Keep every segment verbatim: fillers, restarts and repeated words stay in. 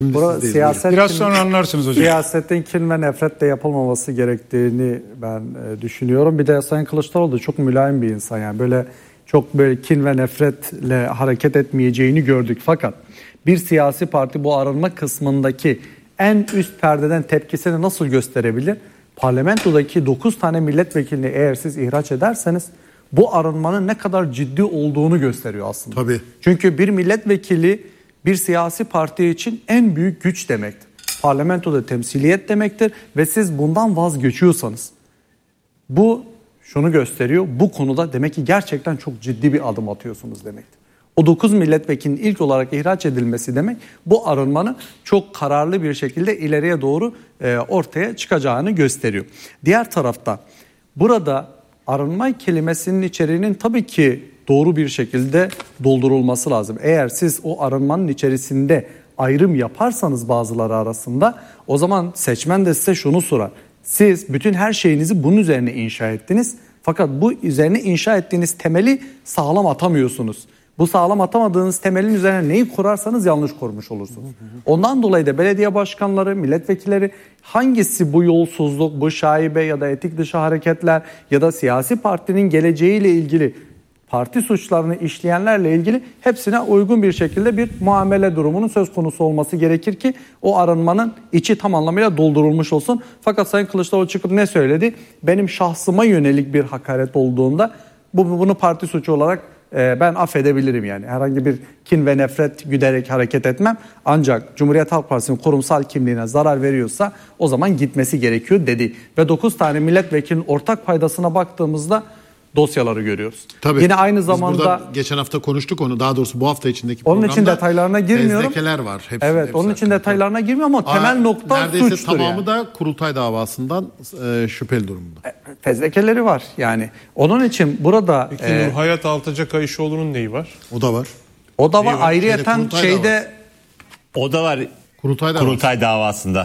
Bura, siyaset Biraz kin, sonra anlarsınız hocam. Siyasetin kin ve nefretle yapılmaması gerektiğini ben e, düşünüyorum. Bir de Sayın Kılıçdaroğlu da çok mülayim bir insan, yani böyle çok böyle kin ve nefretle hareket etmeyeceğini gördük. Fakat bir siyasi parti bu arınma kısmındaki en üst perdeden tepkisini nasıl gösterebilir? Parlamentodaki dokuz tane milletvekilini eğer siz ihraç ederseniz bu arınmanın ne kadar ciddi olduğunu gösteriyor aslında. Tabii. Çünkü bir milletvekili bir siyasi parti için en büyük güç demektir. Parlamentoda temsiliyet demektir ve siz bundan vazgeçiyorsanız bu şunu gösteriyor: bu konuda demek ki gerçekten çok ciddi bir adım atıyorsunuz demektir. O dokuz milletvekilinin ilk olarak ihraç edilmesi demek bu arınmanın çok kararlı bir şekilde ileriye doğru e, ortaya çıkacağını gösteriyor. Diğer tarafta burada arınma kelimesinin içeriğinin tabii ki doğru bir şekilde doldurulması lazım. Eğer siz o arınmanın içerisinde ayrım yaparsanız bazıları arasında, o zaman seçmen de size şunu sorar: siz bütün her şeyinizi bunun üzerine inşa ettiniz fakat bu üzerine inşa ettiğiniz temeli sağlam atamıyorsunuz. Bu sağlam atamadığınız temelin üzerine neyi kurarsanız yanlış kurmuş olursunuz. Ondan dolayı da belediye başkanları, milletvekilleri hangisi bu yolsuzluk, bu şaibe ya da etik dışı hareketler ya da siyasi partinin geleceğiyle ilgili parti suçlarını işleyenlerle ilgili hepsine uygun bir şekilde bir muamele durumunun söz konusu olması gerekir ki o arınmanın içi tam anlamıyla doldurulmuş olsun. Fakat Sayın Kılıçdaroğlu çıkıp ne söyledi? Benim şahsıma yönelik bir hakaret olduğunda bu bunu parti suçu olarak e, ben affedebilirim yani. Herhangi bir kin ve nefret güderek hareket etmem. Ancak Cumhuriyet Halk Partisi'nin kurumsal kimliğine zarar veriyorsa o zaman gitmesi gerekiyor dedi. Ve dokuz tane milletvekilinin ortak paydasına baktığımızda dosyaları görüyoruz. Tabii. Yine aynı Biz zamanda geçen hafta konuştuk onu. Daha doğrusu bu hafta içindeki onun programda. için detaylarına girmiyorum. Fezlekeler var. Hepsi, evet, hepsi onun için hakkında. detaylarına girmiyorum ama temel Aa, nokta neredeyse suçtur tamamı yani. da kurultay davasından e, şüpheli durumda. Fezlekeleri var yani. Onun için burada Peki e, Nur Hayat Altıcakayışoğlu'nun neyi var? O da var. o da var. var? Ayrıyeten Kurultay şeyde O da var Kurultay davası. kurultay davasında.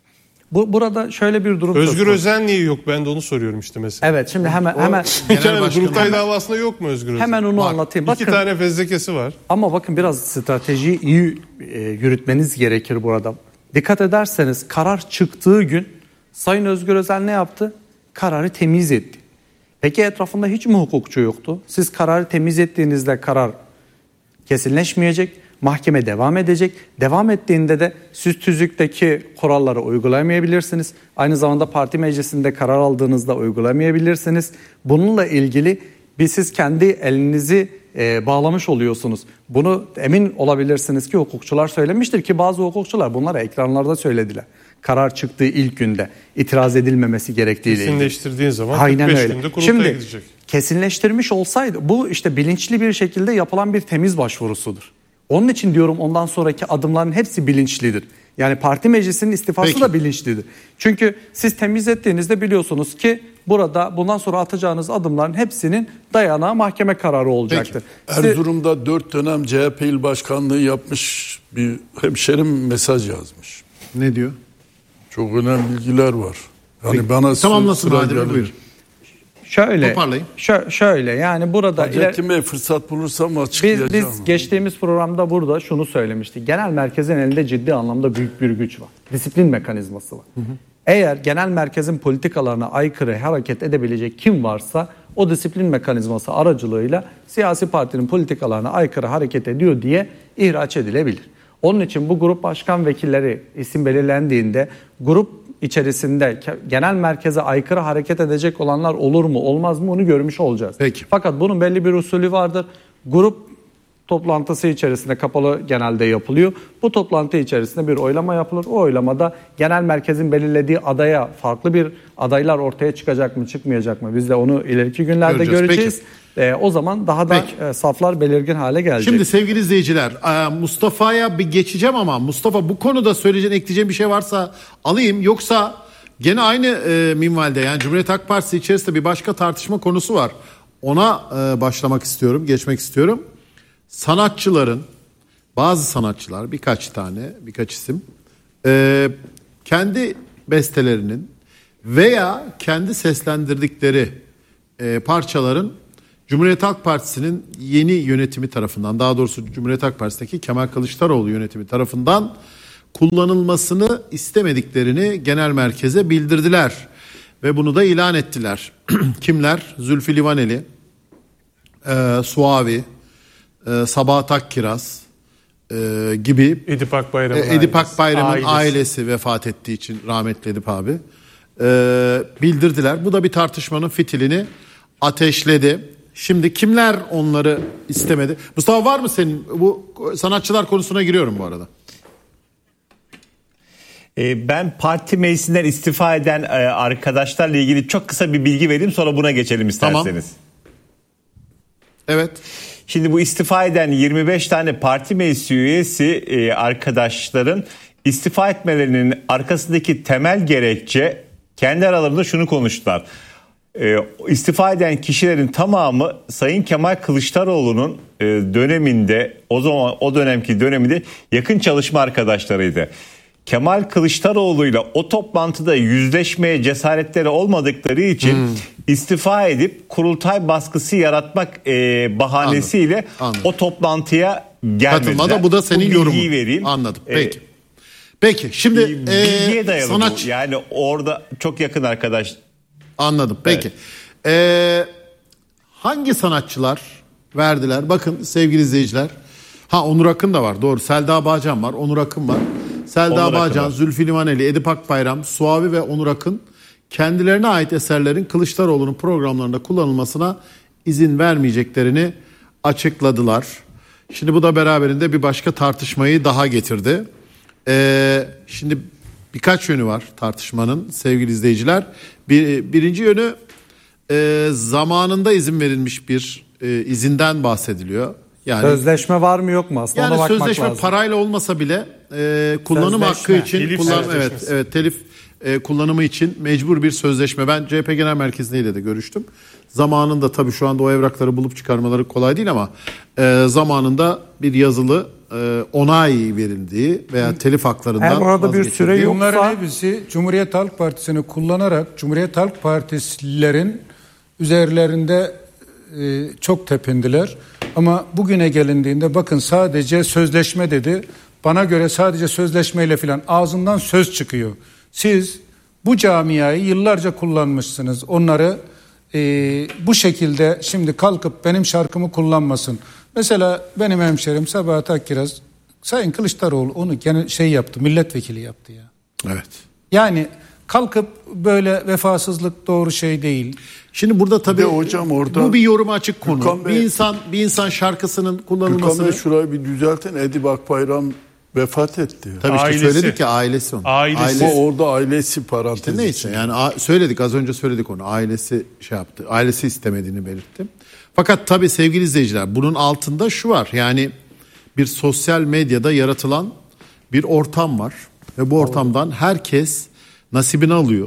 bu burada şöyle bir durum. Özgür söz konusu. Özen niye yok? Ben de onu soruyorum işte mesela. Evet, şimdi hemen hemen Genel Yani başkanı- kurultay davasında yok mu Özgür Özen? hemen onu Var. anlatayım. İki Bakın, tane fezlekesi var. ama bakın biraz stratejiyi iyi e, yürütmeniz gerekir burada. Dikkat ederseniz karar çıktığı gün Sayın Özgür Özel ne yaptı? Kararı temiz etti. Peki etrafında hiç mi hukukçu yoktu? Siz kararı temiz ettiğinizde karar kesinleşmeyecek, mahkeme devam edecek. Devam ettiğinde de süs tüzükteki kuralları uygulayamayabilirsiniz. Aynı zamanda parti meclisinde karar aldığınızda uygulayamayabilirsiniz. Bununla ilgili bir siz kendi elinizi e, bağlamış oluyorsunuz. Bunu emin olabilirsiniz ki hukukçular söylemiştir ki bazı hukukçular bunları ekranlarda söylediler. Karar çıktığı ilk günde itiraz edilmemesi gerektiğiyle ilgili. Kesinleştirdiğin zaman Aynen kırk beş öyle. günde kurultaya Şimdi gidecek. kesinleştirmiş olsaydı bu işte bilinçli bir şekilde yapılan bir temiz başvurusudur. Onun için diyorum ondan sonraki adımların hepsi bilinçlidir. Yani parti meclisinin istifası Peki. da bilinçlidir. Çünkü siz temiz ettiğinizde biliyorsunuz ki burada bundan sonra atacağınız adımların hepsinin dayanağı mahkeme kararı olacaktır. Siz- Erzurum'da dört dönem C H P il başkanlığı yapmış bir hemşerim mesaj yazmış. Ne diyor? Çok önemli bilgiler var. Yani Peki. bana Tamamlasın sıra Adil Bey, gelir. buyur. Şöyle, Toparlayın. şö- şöyle yani burada iler- Hacettin Bey fırsat bulursam biz, açıklayacağım. biz geçtiğimiz programda burada şunu söylemiştik. Genel merkezin elinde ciddi anlamda büyük bir güç var. Disiplin mekanizması var. Hı hı. Eğer genel merkezin politikalarına aykırı hareket edebilecek kim varsa o disiplin mekanizması aracılığıyla siyasi partinin politikalarına aykırı hareket ediyor diye ihraç edilebilir. Onun için bu grup başkan vekilleri isim belirlendiğinde grup içerisinde genel merkeze aykırı hareket edecek olanlar olur mu olmaz mı onu görmüş olacağız. Peki. Fakat bunun belli bir usulü vardır. Grup toplantısı içerisinde kapalı genelde yapılıyor. Bu toplantı içerisinde bir oylama yapılır. O oylamada genel merkezin belirlediği adaya farklı bir adaylar ortaya çıkacak mı çıkmayacak mı? Biz de onu ileriki günlerde Göreceğiz. göreceğiz. Ee, o zaman daha da e, saflar belirgin hale gelecek. Şimdi sevgili izleyiciler, Mustafa'ya bir geçeceğim ama Mustafa bu konuda söyleyeceğin, ekleyeceğin bir şey varsa alayım. Yoksa gene aynı e, minvalde, yani Cumhuriyet Halk Partisi içerisinde bir başka tartışma konusu var. Ona e, başlamak istiyorum, geçmek istiyorum. Sanatçıların, bazı sanatçılar, birkaç tane, birkaç isim e, kendi bestelerinin veya kendi seslendirdikleri e, parçaların Cumhuriyet Halk Partisi'nin yeni yönetimi tarafından, daha doğrusu Cumhuriyet Halk Partisi'ndeki Kemal Kılıçdaroğlu yönetimi tarafından kullanılmasını istemediklerini genel merkeze bildirdiler. Ve bunu da ilan ettiler. Kimler? Zülfü Livaneli, e, Suavi, e, Sabahat Akkiraz e, gibi. Edip Akbayram'ın e, Edip Akbayram'ın ailesi. ailesi vefat ettiği için rahmetli Edip abi e, bildirdiler. Bu da bir tartışmanın fitilini ateşledi. Şimdi kimler onları istemedi? Mustafa, var mı senin? Bu sanatçılar konusuna giriyorum bu arada. Ben parti meclisinden istifa eden arkadaşlarla ilgili çok kısa bir bilgi vereyim, sonra buna geçelim isterseniz. Tamam. Evet. Şimdi bu istifa eden yirmi beş tane parti meclisi üyesi arkadaşların istifa etmelerinin arkasındaki temel gerekçe, kendi aralarında şunu konuştular. İstifa eden kişilerin tamamı Sayın Kemal Kılıçdaroğlu'nun döneminde, o zaman o dönemki döneminde yakın çalışma arkadaşlarıydı. Kemal Kılıçdaroğlu'yla o toplantıda yüzleşmeye cesaretleri olmadıkları için hmm. istifa edip kurultay baskısı yaratmak e, bahanesiyle Anladım. Anladım. o toplantıya gelmediler. Katılmadı. Bu da senin bu yorumun. Vereyim. Anladım. Peki. Ee, Peki. Şimdi bilgiye e, dayalı sanatçı... bu. Yani orada çok yakın arkadaş. Anladım. Peki. Evet. Ee, hangi sanatçılar verdiler? Bakın sevgili izleyiciler. Ha, Onur Akın da var. Doğru. Selda Bağcan var. Onur Akın var. Selda Onur Bağcan, Zülfü Livaneli, Edip Akbayram, Suavi ve Onur Akın kendilerine ait eserlerin Kılıçdaroğlu'nun programlarında kullanılmasına izin vermeyeceklerini açıkladılar. Şimdi bu da beraberinde bir başka tartışmayı daha getirdi. Ee, şimdi birkaç yönü var tartışmanın sevgili izleyiciler. Bir, birinci yönü e, zamanında izin verilmiş bir e, izinden bahsediliyor. Yani, sözleşme var mı yok mu aslında, yani ona bakmak sözleşme lazım. Parayla olmasa bile e, kullanım sözleşme. hakkı için telif kullan evet evet telif e, kullanımı için mecbur bir sözleşme. Ben C H P Genel Merkezi'yle de görüştüm. Zamanında, tabii şu anda o evrakları bulup çıkarmaları kolay değil ama e, zamanında bir yazılı e, onay verildiği veya telif haklarından orada bir süre yoksa... Bunların hepsi Cumhuriyet Halk Partisi'ni kullanarak Cumhuriyet Halk Partililerin üzerlerinde e, çok tepindiler. Ama bugüne gelindiğinde bakın, sadece sözleşme dedi. Bana göre sadece sözleşmeyle filan ağzından söz çıkıyor. Siz bu camiayı yıllarca kullanmışsınız. Onları e, bu şekilde şimdi kalkıp benim şarkımı kullanmasın. Mesela benim hemşerim Sabahat Akkiraz, Sayın Kılıçdaroğlu onu gene şey yaptı, milletvekili yaptı ya. Evet. Yani kalkıp böyle vefasızlık doğru şey değil. Şimdi burada tabii hocam orada bu bir yoruma açık konu. Gökhan bir Bey, insan bir insan şarkısının kullanılmasını... Gökhan Bey, şurayı bir düzeltin. Edip Akbayram vefat etti. Tabii işte ailesi. söyledik ya, ailesi onun. Ailesi. ailesi. O orada ailesi parantez İşte neyse için. yani a- söyledik, az önce söyledik onu. Ailesi şey yaptı. Ailesi istemediğini belirtti. Fakat tabii sevgili izleyiciler, bunun altında şu var. Yani bir sosyal medyada yaratılan bir ortam var ve bu ortamdan herkes nasibini alıyor.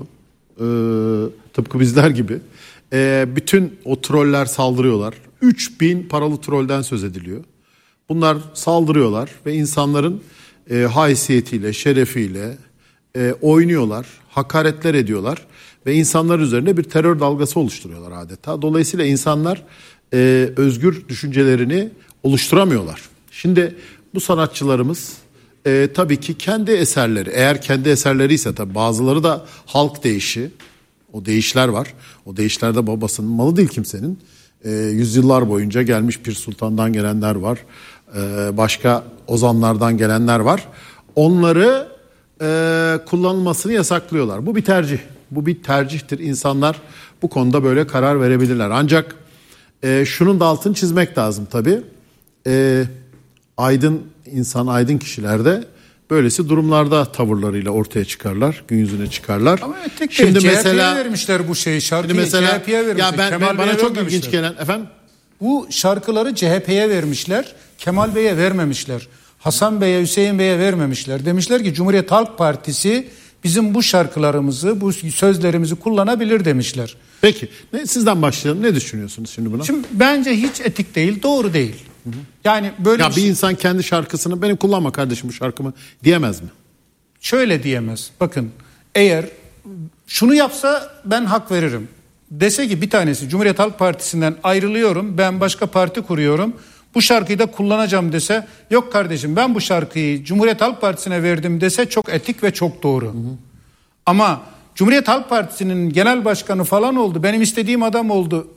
Ee, tıpkı bizler gibi. Ee, bütün o troller saldırıyorlar. üç bin paralı trollden söz ediliyor. Bunlar saldırıyorlar ve insanların e, haysiyetiyle, şerefiyle e, oynuyorlar, hakaretler ediyorlar ve insanlar üzerine bir terör dalgası oluşturuyorlar adeta. Dolayısıyla insanlar e, özgür düşüncelerini oluşturamıyorlar. Şimdi bu sanatçılarımız e, tabii ki kendi eserleri, eğer kendi eserleri ise, tabii bazıları da halk deyişi, o deyişler var. O deyişlerde babasının malı değil kimsenin. E, yüzyıllar boyunca gelmiş Pir Sultan'dan gelenler var. E, başka ozanlardan gelenler var. Onları e, kullanılmasını yasaklıyorlar. Bu bir tercih. Bu bir tercihtir. İnsanlar bu konuda böyle karar verebilirler. Ancak e, şunun da altını çizmek lazım tabii. E, aydın insan, aydın kişiler de böylesi durumlarda tavırlarıyla ortaya çıkarlar, gün yüzüne çıkarlar. Ama tek şimdi C H P'ye mesela vermişler bu şeyi, şarkıyı mesela, C H P'ye vermişler. ya ben, Kemal ben bana Bey'e çok vermemişler. ilginç gelen efendim. Bu şarkıları C H P'ye vermişler, Kemal Bey'e vermemişler. Hasan Bey'e, Hüseyin Bey'e vermemişler. Demişler ki Cumhuriyet Halk Partisi bizim bu şarkılarımızı, bu sözlerimizi kullanabilir demişler. Peki ne, sizden başlayalım. Ne düşünüyorsunuz şimdi buna? Şimdi bence hiç etik değil, doğru değil. Hı hı. Yani böyle ya bir, bir insan kendi şarkısını benim kullanma kardeşim bu şarkımı diyemez mi? Şöyle diyemez. Bakın, eğer şunu yapsa ben hak veririm. Dese ki bir tanesi Cumhuriyet Halk Partisi'nden ayrılıyorum, ben başka parti kuruyorum. bu şarkıyı da kullanacağım dese, yok kardeşim ben bu şarkıyı Cumhuriyet Halk Partisi'ne verdim dese çok etik ve çok doğru. Hı hı. Ama Cumhuriyet Halk Partisi'nin genel başkanı falan oldu, benim istediğim adam oldu.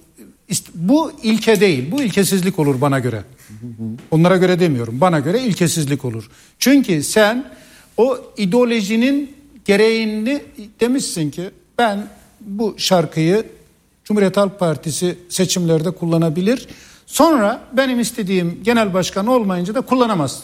Bu ilke değil, bu ilkesizlik olur bana göre. Onlara göre demiyorum, bana göre ilkesizlik olur. Çünkü sen o ideolojinin gereğini demişsin ki ben bu şarkıyı Cumhuriyet Halk Partisi seçimlerde kullanabilir. Sonra benim istediğim genel başkan olmayınca da kullanamaz.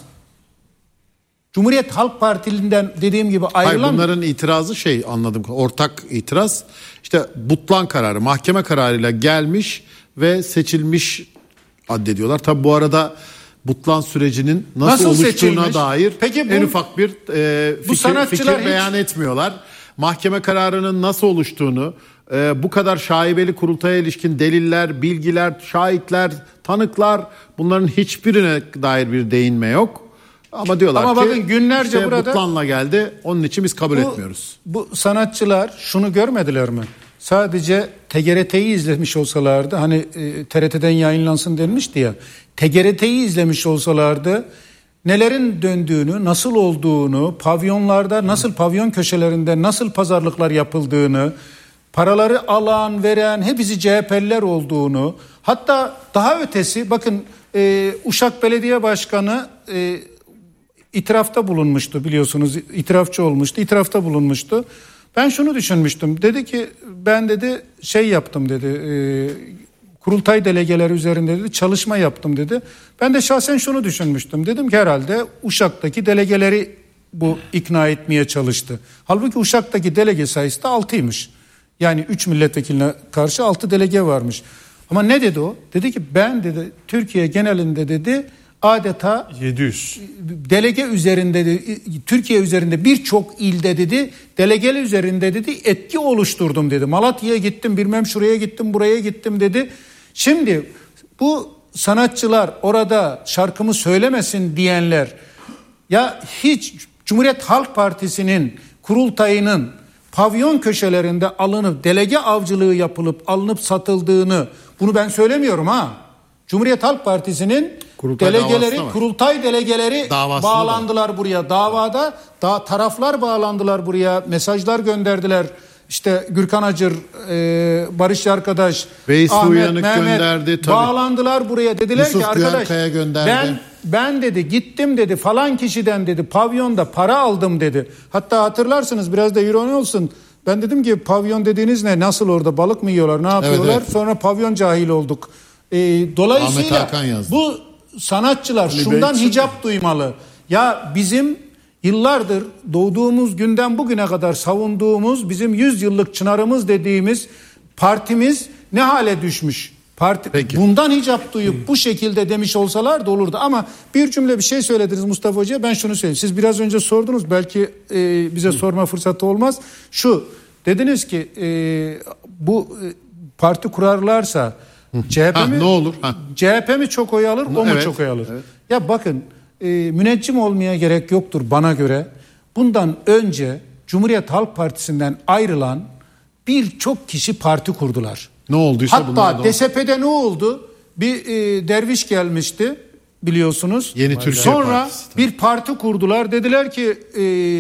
Cumhuriyet Halk Partisi'nden dediğim gibi ayrılan... Hayır, bunların itirazı şey, anladım, ortak itiraz. İşte butlan kararı, mahkeme kararıyla gelmiş ve seçilmiş addediyorlar. Tabi bu arada butlan sürecinin nasıl, nasıl oluştuğuna seçilmiş? dair Peki bu, en ufak bir e, fikir, fikir hiç... beyan etmiyorlar. Mahkeme kararının nasıl oluştuğunu, e, bu kadar şaibeli kurultaya ilişkin deliller, bilgiler, şahitler, tanıklar, bunların hiçbirine dair bir değinme yok. Ama diyorlar Ama ki bakın günlerce işte burada butlanla geldi, onun için biz kabul bu, etmiyoruz. Bu sanatçılar şunu görmediler mi? Sadece T G R T'yi izlemiş olsalardı, hani e, T R T'den yayınlansın denmişti ya, T G R T'yi izlemiş olsalardı nelerin döndüğünü, nasıl olduğunu, pavyonlarda nasıl, pavyon köşelerinde nasıl pazarlıklar yapıldığını, paraları alan veren hepsi C H P'liler olduğunu, hatta daha ötesi bakın e, Uşak Belediye Başkanı e, itirafta bulunmuştu, biliyorsunuz, itirafçı olmuştu, itirafta bulunmuştu. Ben şunu düşünmüştüm, dedi ki ben dedi şey yaptım dedi, e, kurultay delegeleri üzerinde dedi çalışma yaptım dedi. Ben de şahsen şunu düşünmüştüm, dedim ki herhalde Uşak'taki delegeleri bu ikna etmeye çalıştı. Halbuki Uşak'taki delege sayısı da altıymış. Yani üç milletvekiline karşı altı delege varmış. Ama ne dedi o? Dedi ki ben dedi Türkiye genelinde dedi adeta yedi yüz delege üzerinde dedi, Türkiye üzerinde birçok ilde dedi delegeler üzerinde dedi etki oluşturdum dedi. Malatya'ya gittim, bilmem şuraya gittim, buraya gittim dedi. Şimdi bu sanatçılar orada şarkımı söylemesin diyenler, ya hiç Cumhuriyet Halk Partisi'nin kurultayının pavyon köşelerinde alınıp delege avcılığı yapılıp alınıp satıldığını, bunu ben söylemiyorum ha. Cumhuriyet Halk Partisi'nin kurultay delegeleri, kurultay delegeleri davası bağlandılar da. buraya. Davada da taraflar bağlandılar buraya. Mesajlar gönderdiler. İşte Gürkan Acır, e, Barış Arkadaş, Veys Ahmet, Uyanık Mehmet gönderdi, tabii. bağlandılar buraya. Dediler Yusuf ki arkadaş ben ben dedi gittim dedi falan kişiden dedi pavyonda para aldım dedi. Hatta hatırlarsınız, biraz da ironi olsun. Ben dedim ki pavyon dediğiniz ne? Nasıl orada balık mı yiyorlar? Ne yapıyorlar? Evet, evet. Sonra pavyon cahil olduk. E, dolayısıyla bu sanatçılar Ali şundan Bey hicap duymalı. Ya bizim yıllardır doğduğumuz günden bugüne kadar savunduğumuz bizim yüz yıllık çınarımız dediğimiz partimiz ne hale düşmüş? Parti Peki. bundan hicap duyup bu şekilde demiş olsalar da olurdu. Ama bir cümle bir şey söylediniz Mustafa Hoca'ya, ben şunu söyleyeyim. Siz biraz önce sordunuz, belki e, bize sorma fırsatı olmaz. Şu dediniz ki e, bu e, parti kurarlarsa C H P ha, mi, ne olur? Ha. C H P mi çok oy alır, o evet, mu çok oy alır? Evet. Ya bakın e, müneccim olmaya gerek yoktur bana göre. Bundan önce Cumhuriyet Halk Partisi'nden ayrılan birçok kişi parti kurdular. Ne olduysa hatta D S P'de ne oldu? Bir e, derviş gelmişti biliyorsunuz. Yeni Türkiye Sonra Partisi, bir parti kurdular. Dediler ki e,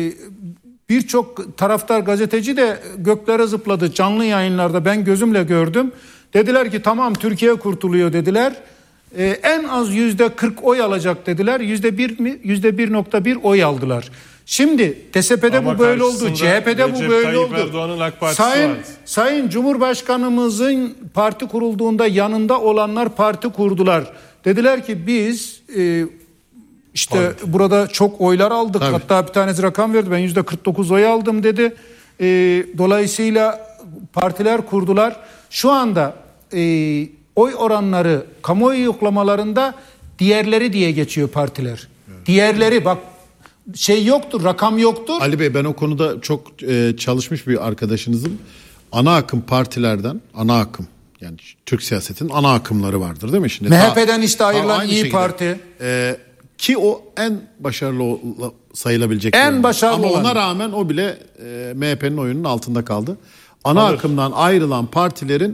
birçok taraftar gazeteci de göklere zıpladı canlı yayınlarda, ben gözümle gördüm. Dediler ki tamam Türkiye kurtuluyor dediler. Ee, en az yüzde kırk oy alacak dediler. Yüzde bir mi? Yüzde bir nokta bir oy aldılar. Şimdi D S P'de Ama bu böyle oldu. C H P'de Recep bu böyle Tayyip oldu. Erdoğan'ın AK Partisi Sayın, var. Sayın Cumhurbaşkanımızın parti kurulduğunda yanında olanlar parti kurdular. Dediler ki biz e, işte Parti. burada çok oylar aldık. Tabii. Hatta bir tanesi rakam verdi. Ben yüzde kırk dokuz oy aldım dedi. E, dolayısıyla partiler kurdular. Şu anda e, oy oranları kamuoyu yoklamalarında diğerleri diye geçiyor partiler. Evet. Diğerleri bak şey yoktur, rakam yoktur. Ali Bey, ben o konuda çok e, çalışmış bir arkadaşınızım. Ana akım partilerden, ana akım yani Türk siyasetinin ana akımları vardır değil mi? Şimdi M H P'den işte ayrılan İYİ Parti. E, ki o en başarılı sayılabilecek. En başarılı Ama olan. ona rağmen o bile e, M H P'nin oyunun altında kaldı. Ana Alır. akımdan ayrılan partilerin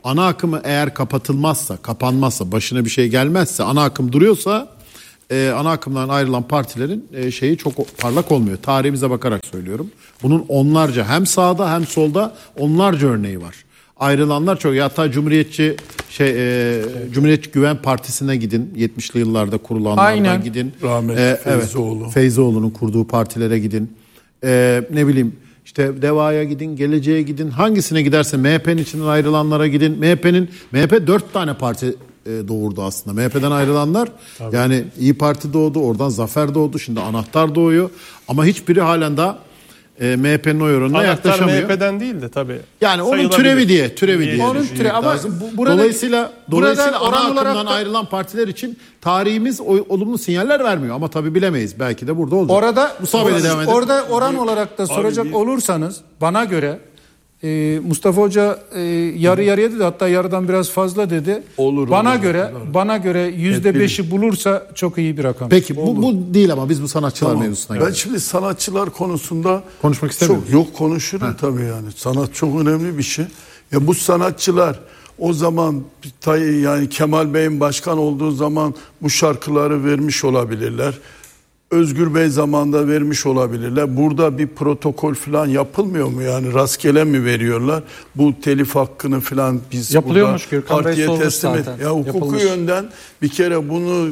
ana akımı eğer kapatılmazsa, kapanmazsa, başına bir şey gelmezse, ana akım duruyorsa e, ana akımdan ayrılan partilerin e, şeyi çok parlak olmuyor. Tarihimize bakarak söylüyorum. Bunun onlarca hem sağda hem solda onlarca örneği var. Ayrılanlar çok. Hatta Cumhuriyetçi şey e, Cumhuriyetçi Güven Partisi'ne gidin. yetmişli yıllarda kurulanlardan Aynen. gidin. Rahmetli E, Feyzoğlu. Evet, Feyzoğlu'nun kurduğu partilere gidin. E, ne bileyim işte DEVA'ya gidin, Geleceğe gidin. Hangisine giderse M H P'nin içinden ayrılanlara gidin. M H P'nin M H P dört tane parti e, doğurdu aslında. M H P'den ayrılanlar Tabii. yani İyi Parti doğdu, oradan Zafer doğdu, şimdi Anahtar doğuyor. Ama hiçbiri halen daha e, M H P'nin oy oranına Anahtar yaklaşamıyor. M H P'den değil de tabii. Yani onun türevi diye, türevi diye. diye Onun türevi ama bu, burada, dolayısıyla dolayısıyla burada ana oran akımdan da, ayrılan partiler için tarihimiz o, olumlu sinyaller vermiyor ama tabii bilemeyiz. Belki de burada olacak. Orada Mustafa Bey'le devam edelim. Orada oran olarak da soracak bir- olursanız bana göre e, Mustafa Hoca e, yarı yarıya dedi, hatta yarıdan biraz fazla dedi. Olur, bana olur, göre olur. bana göre yüzde beşi bulursa çok iyi bir rakam. Peki bu, bu değil ama biz bu sanatçılar Tamam. mevzusuna Ben gidelim. şimdi sanatçılar konusunda Konuşmak istemiyorum. çok yok konuşurum tabii yani. Sanat çok önemli bir şey. Ya bu sanatçılar o zaman tay- yani Kemal Bey'in başkan olduğu zaman bu şarkıları vermiş olabilirler. Özgür Bey zamanında vermiş olabilirler. Burada bir protokol falan yapılmıyor mu yani, rastgele mi veriyorlar? Bu telif hakkını falan biz Yapılıyormuş, burada Gürkan Bey partiye sormuş teslim et. zaten. Ya hukuku Yapılmış. yönden bir kere bunu e,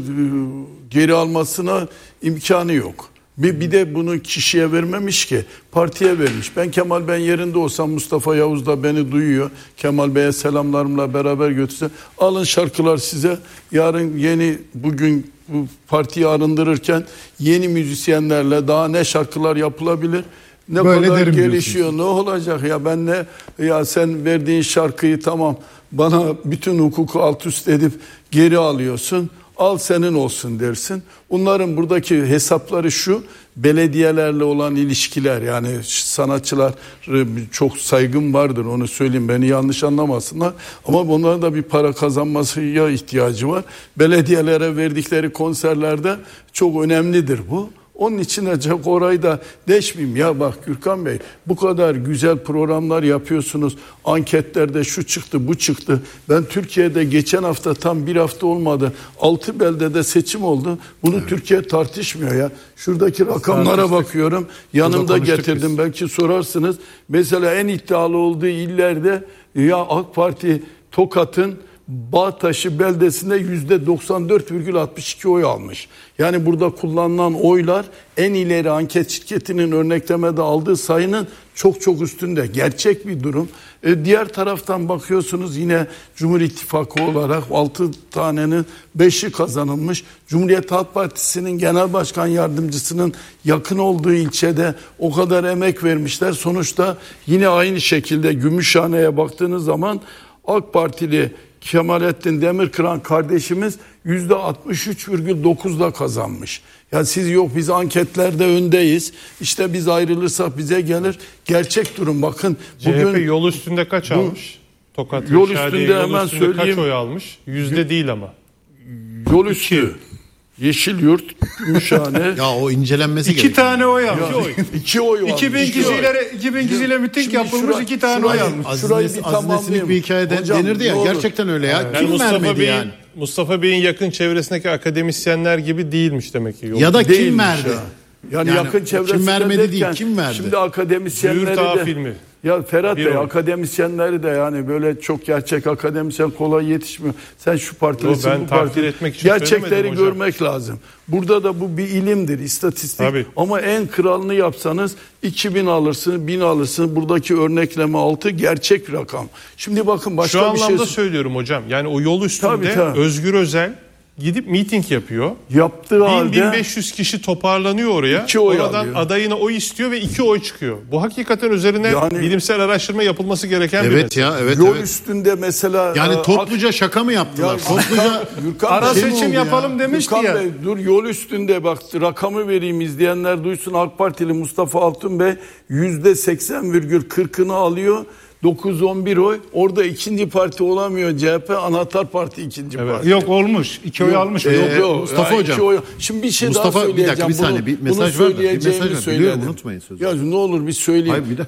geri almasına imkanı yok. Bir, bir de bunu kişiye vermemiş ki, partiye vermiş. Ben Kemal Bey'in yerinde olsam, Mustafa Yavuz da beni duyuyor, Kemal Bey'e selamlarımla beraber götürse, alın şarkılar size, yarın yeni, bugün bu partiyi arındırırken yeni müzisyenlerle daha ne şarkılar yapılabilir, ne Böyle kadar derim gelişiyor, ne olacak ya, ben ne, ya sen verdiğin şarkıyı tamam bana bütün hukuku alt üst edip geri alıyorsun, al senin olsun dersin. Onların buradaki hesapları şu: belediyelerle olan ilişkiler, yani sanatçılar, çok saygım vardır, onu söyleyeyim, beni yanlış anlamasınlar, ama onların da bir para kazanmasıya ihtiyacı var. Belediyelere verdikleri konserlerde çok önemlidir bu. Onun için acaba orayı da deşmeyeyim. Ya bak Gürkan Bey, bu kadar güzel programlar yapıyorsunuz. Anketlerde şu çıktı, bu çıktı. Ben Türkiye'de geçen hafta, tam bir hafta olmadı, altı beldede seçim oldu. Bunu evet. Türkiye tartışmıyor ya. Şuradaki rakamlara bakıyorum. Yanımda getirdim. Biz. Belki sorarsınız. Mesela en iddialı olduğu illerde ya AK Parti Tokat'ın Bağtaşı beldesinde yüzde doksan dört virgül altmış iki oy almış. Yani burada kullanılan oylar en ileri anket şirketinin örneklemede aldığı sayının çok çok üstünde. Gerçek bir durum. E, diğer taraftan bakıyorsunuz, yine Cumhur İttifakı olarak altı tanenin beşi kazanılmış. Cumhuriyet Halk Partisi'nin genel başkan yardımcısının yakın olduğu ilçede o kadar emek vermişler. Sonuçta yine aynı şekilde Gümüşhane'ye baktığınız zaman AK Partili Kemalettin Demirkıran kardeşimiz yüzde altmış üç virgül dokuzda kazanmış. Ya siz yok biz anketlerde öndeyiz, İşte biz ayrılırsak bize gelir. Gerçek durum bakın. Bugün, C H P yol üstünde kaç bu, almış? Tokat yol Şadiye üstünde yol hemen üstünde söyleyeyim. kaç oy almış? Yüzde değil ama. Yol üstü. Yeşilyurt, Gümüşhane. Ya o incelenmesi İki gerekiyor. tane oy almış. Ya, iki oy almış. iki bin kişiyle iki bin kişiyle miting Şimdi yapılmış, şura- iki tane şurayı- oy almış. Şurayı Aziz, bir Aziz Nesinlik tamamlayayım. bir hikayede Hocam, denirdi ya, ne olur. gerçekten öyle ya. Yani Kim Mustafa vermedi Bey'in, yani? Mustafa Bey'in yakın çevresindeki akademisyenler gibi değilmiş demek ki. Yol. Ya da kim Değilmiş verdi? ya. Yani, Yani yakın kim çevresinde vermedi derken, değil, kim verdi? Şimdi akademisyenleri Züğürt Ağa de filmi. Ya Ferhat Bir Bey, oy. akademisyenleri de yani böyle çok gerçek akademisyen kolay yetişmiyor. Sen şu partilisin, Yo, ben bu takdir partili. etmek için Gerçekleri söylemedim hocam. görmek lazım. Burada da bu bir ilimdir, istatistik. Tabii. Ama en kralını yapsanız iki bin alırsınız, bin alırsınız. Buradaki örnekleme altı gerçek bir rakam. Şimdi bakın başka Şu bir şey anlamda söylüyorum hocam. Yani o yol üstünde Tabii, tabii. Özgür Özel gidip miting yapıyor. yaptığı bin halde bin beş yüz kişi toparlanıyor oraya. İki oy Oradan alıyor. adayına oy istiyor ve iki oy çıkıyor. Bu hakikaten üzerine Yani- bilimsel araştırma yapılması gereken bir Evet mesele. ya, evet yol evet. üstünde mesela Yani e, topluca şaka mı yaptılar? Ya, Topluca Gürkan Ara Bey, şey mi seçim oldu ya? yapalım demişti Gürkan ya. Bey, dur, yol üstünde bak, rakamı vereyim izleyenler duysun. AK Partili Mustafa Altun Bey yüzde seksen virgül kırkını alıyor. dokuz on bir oy. Orada ikinci parti olamıyor C H P. Anahtar Parti ikinci parti. Yok olmuş. iki oy almış. Yok, Ee, yok. Mustafa Ya, hocam. iki oy- Şimdi bir şey Mustafa, daha bir söyleyeceğim. dakika, bir Bunu- saniye, bir bunu mesaj ver de, bir söyleyeceğimi mesaj ver. söyledim. Biliyorum, unutmayın sözü. Ya ne olur bir söyleyeyim. Hayır, bir de-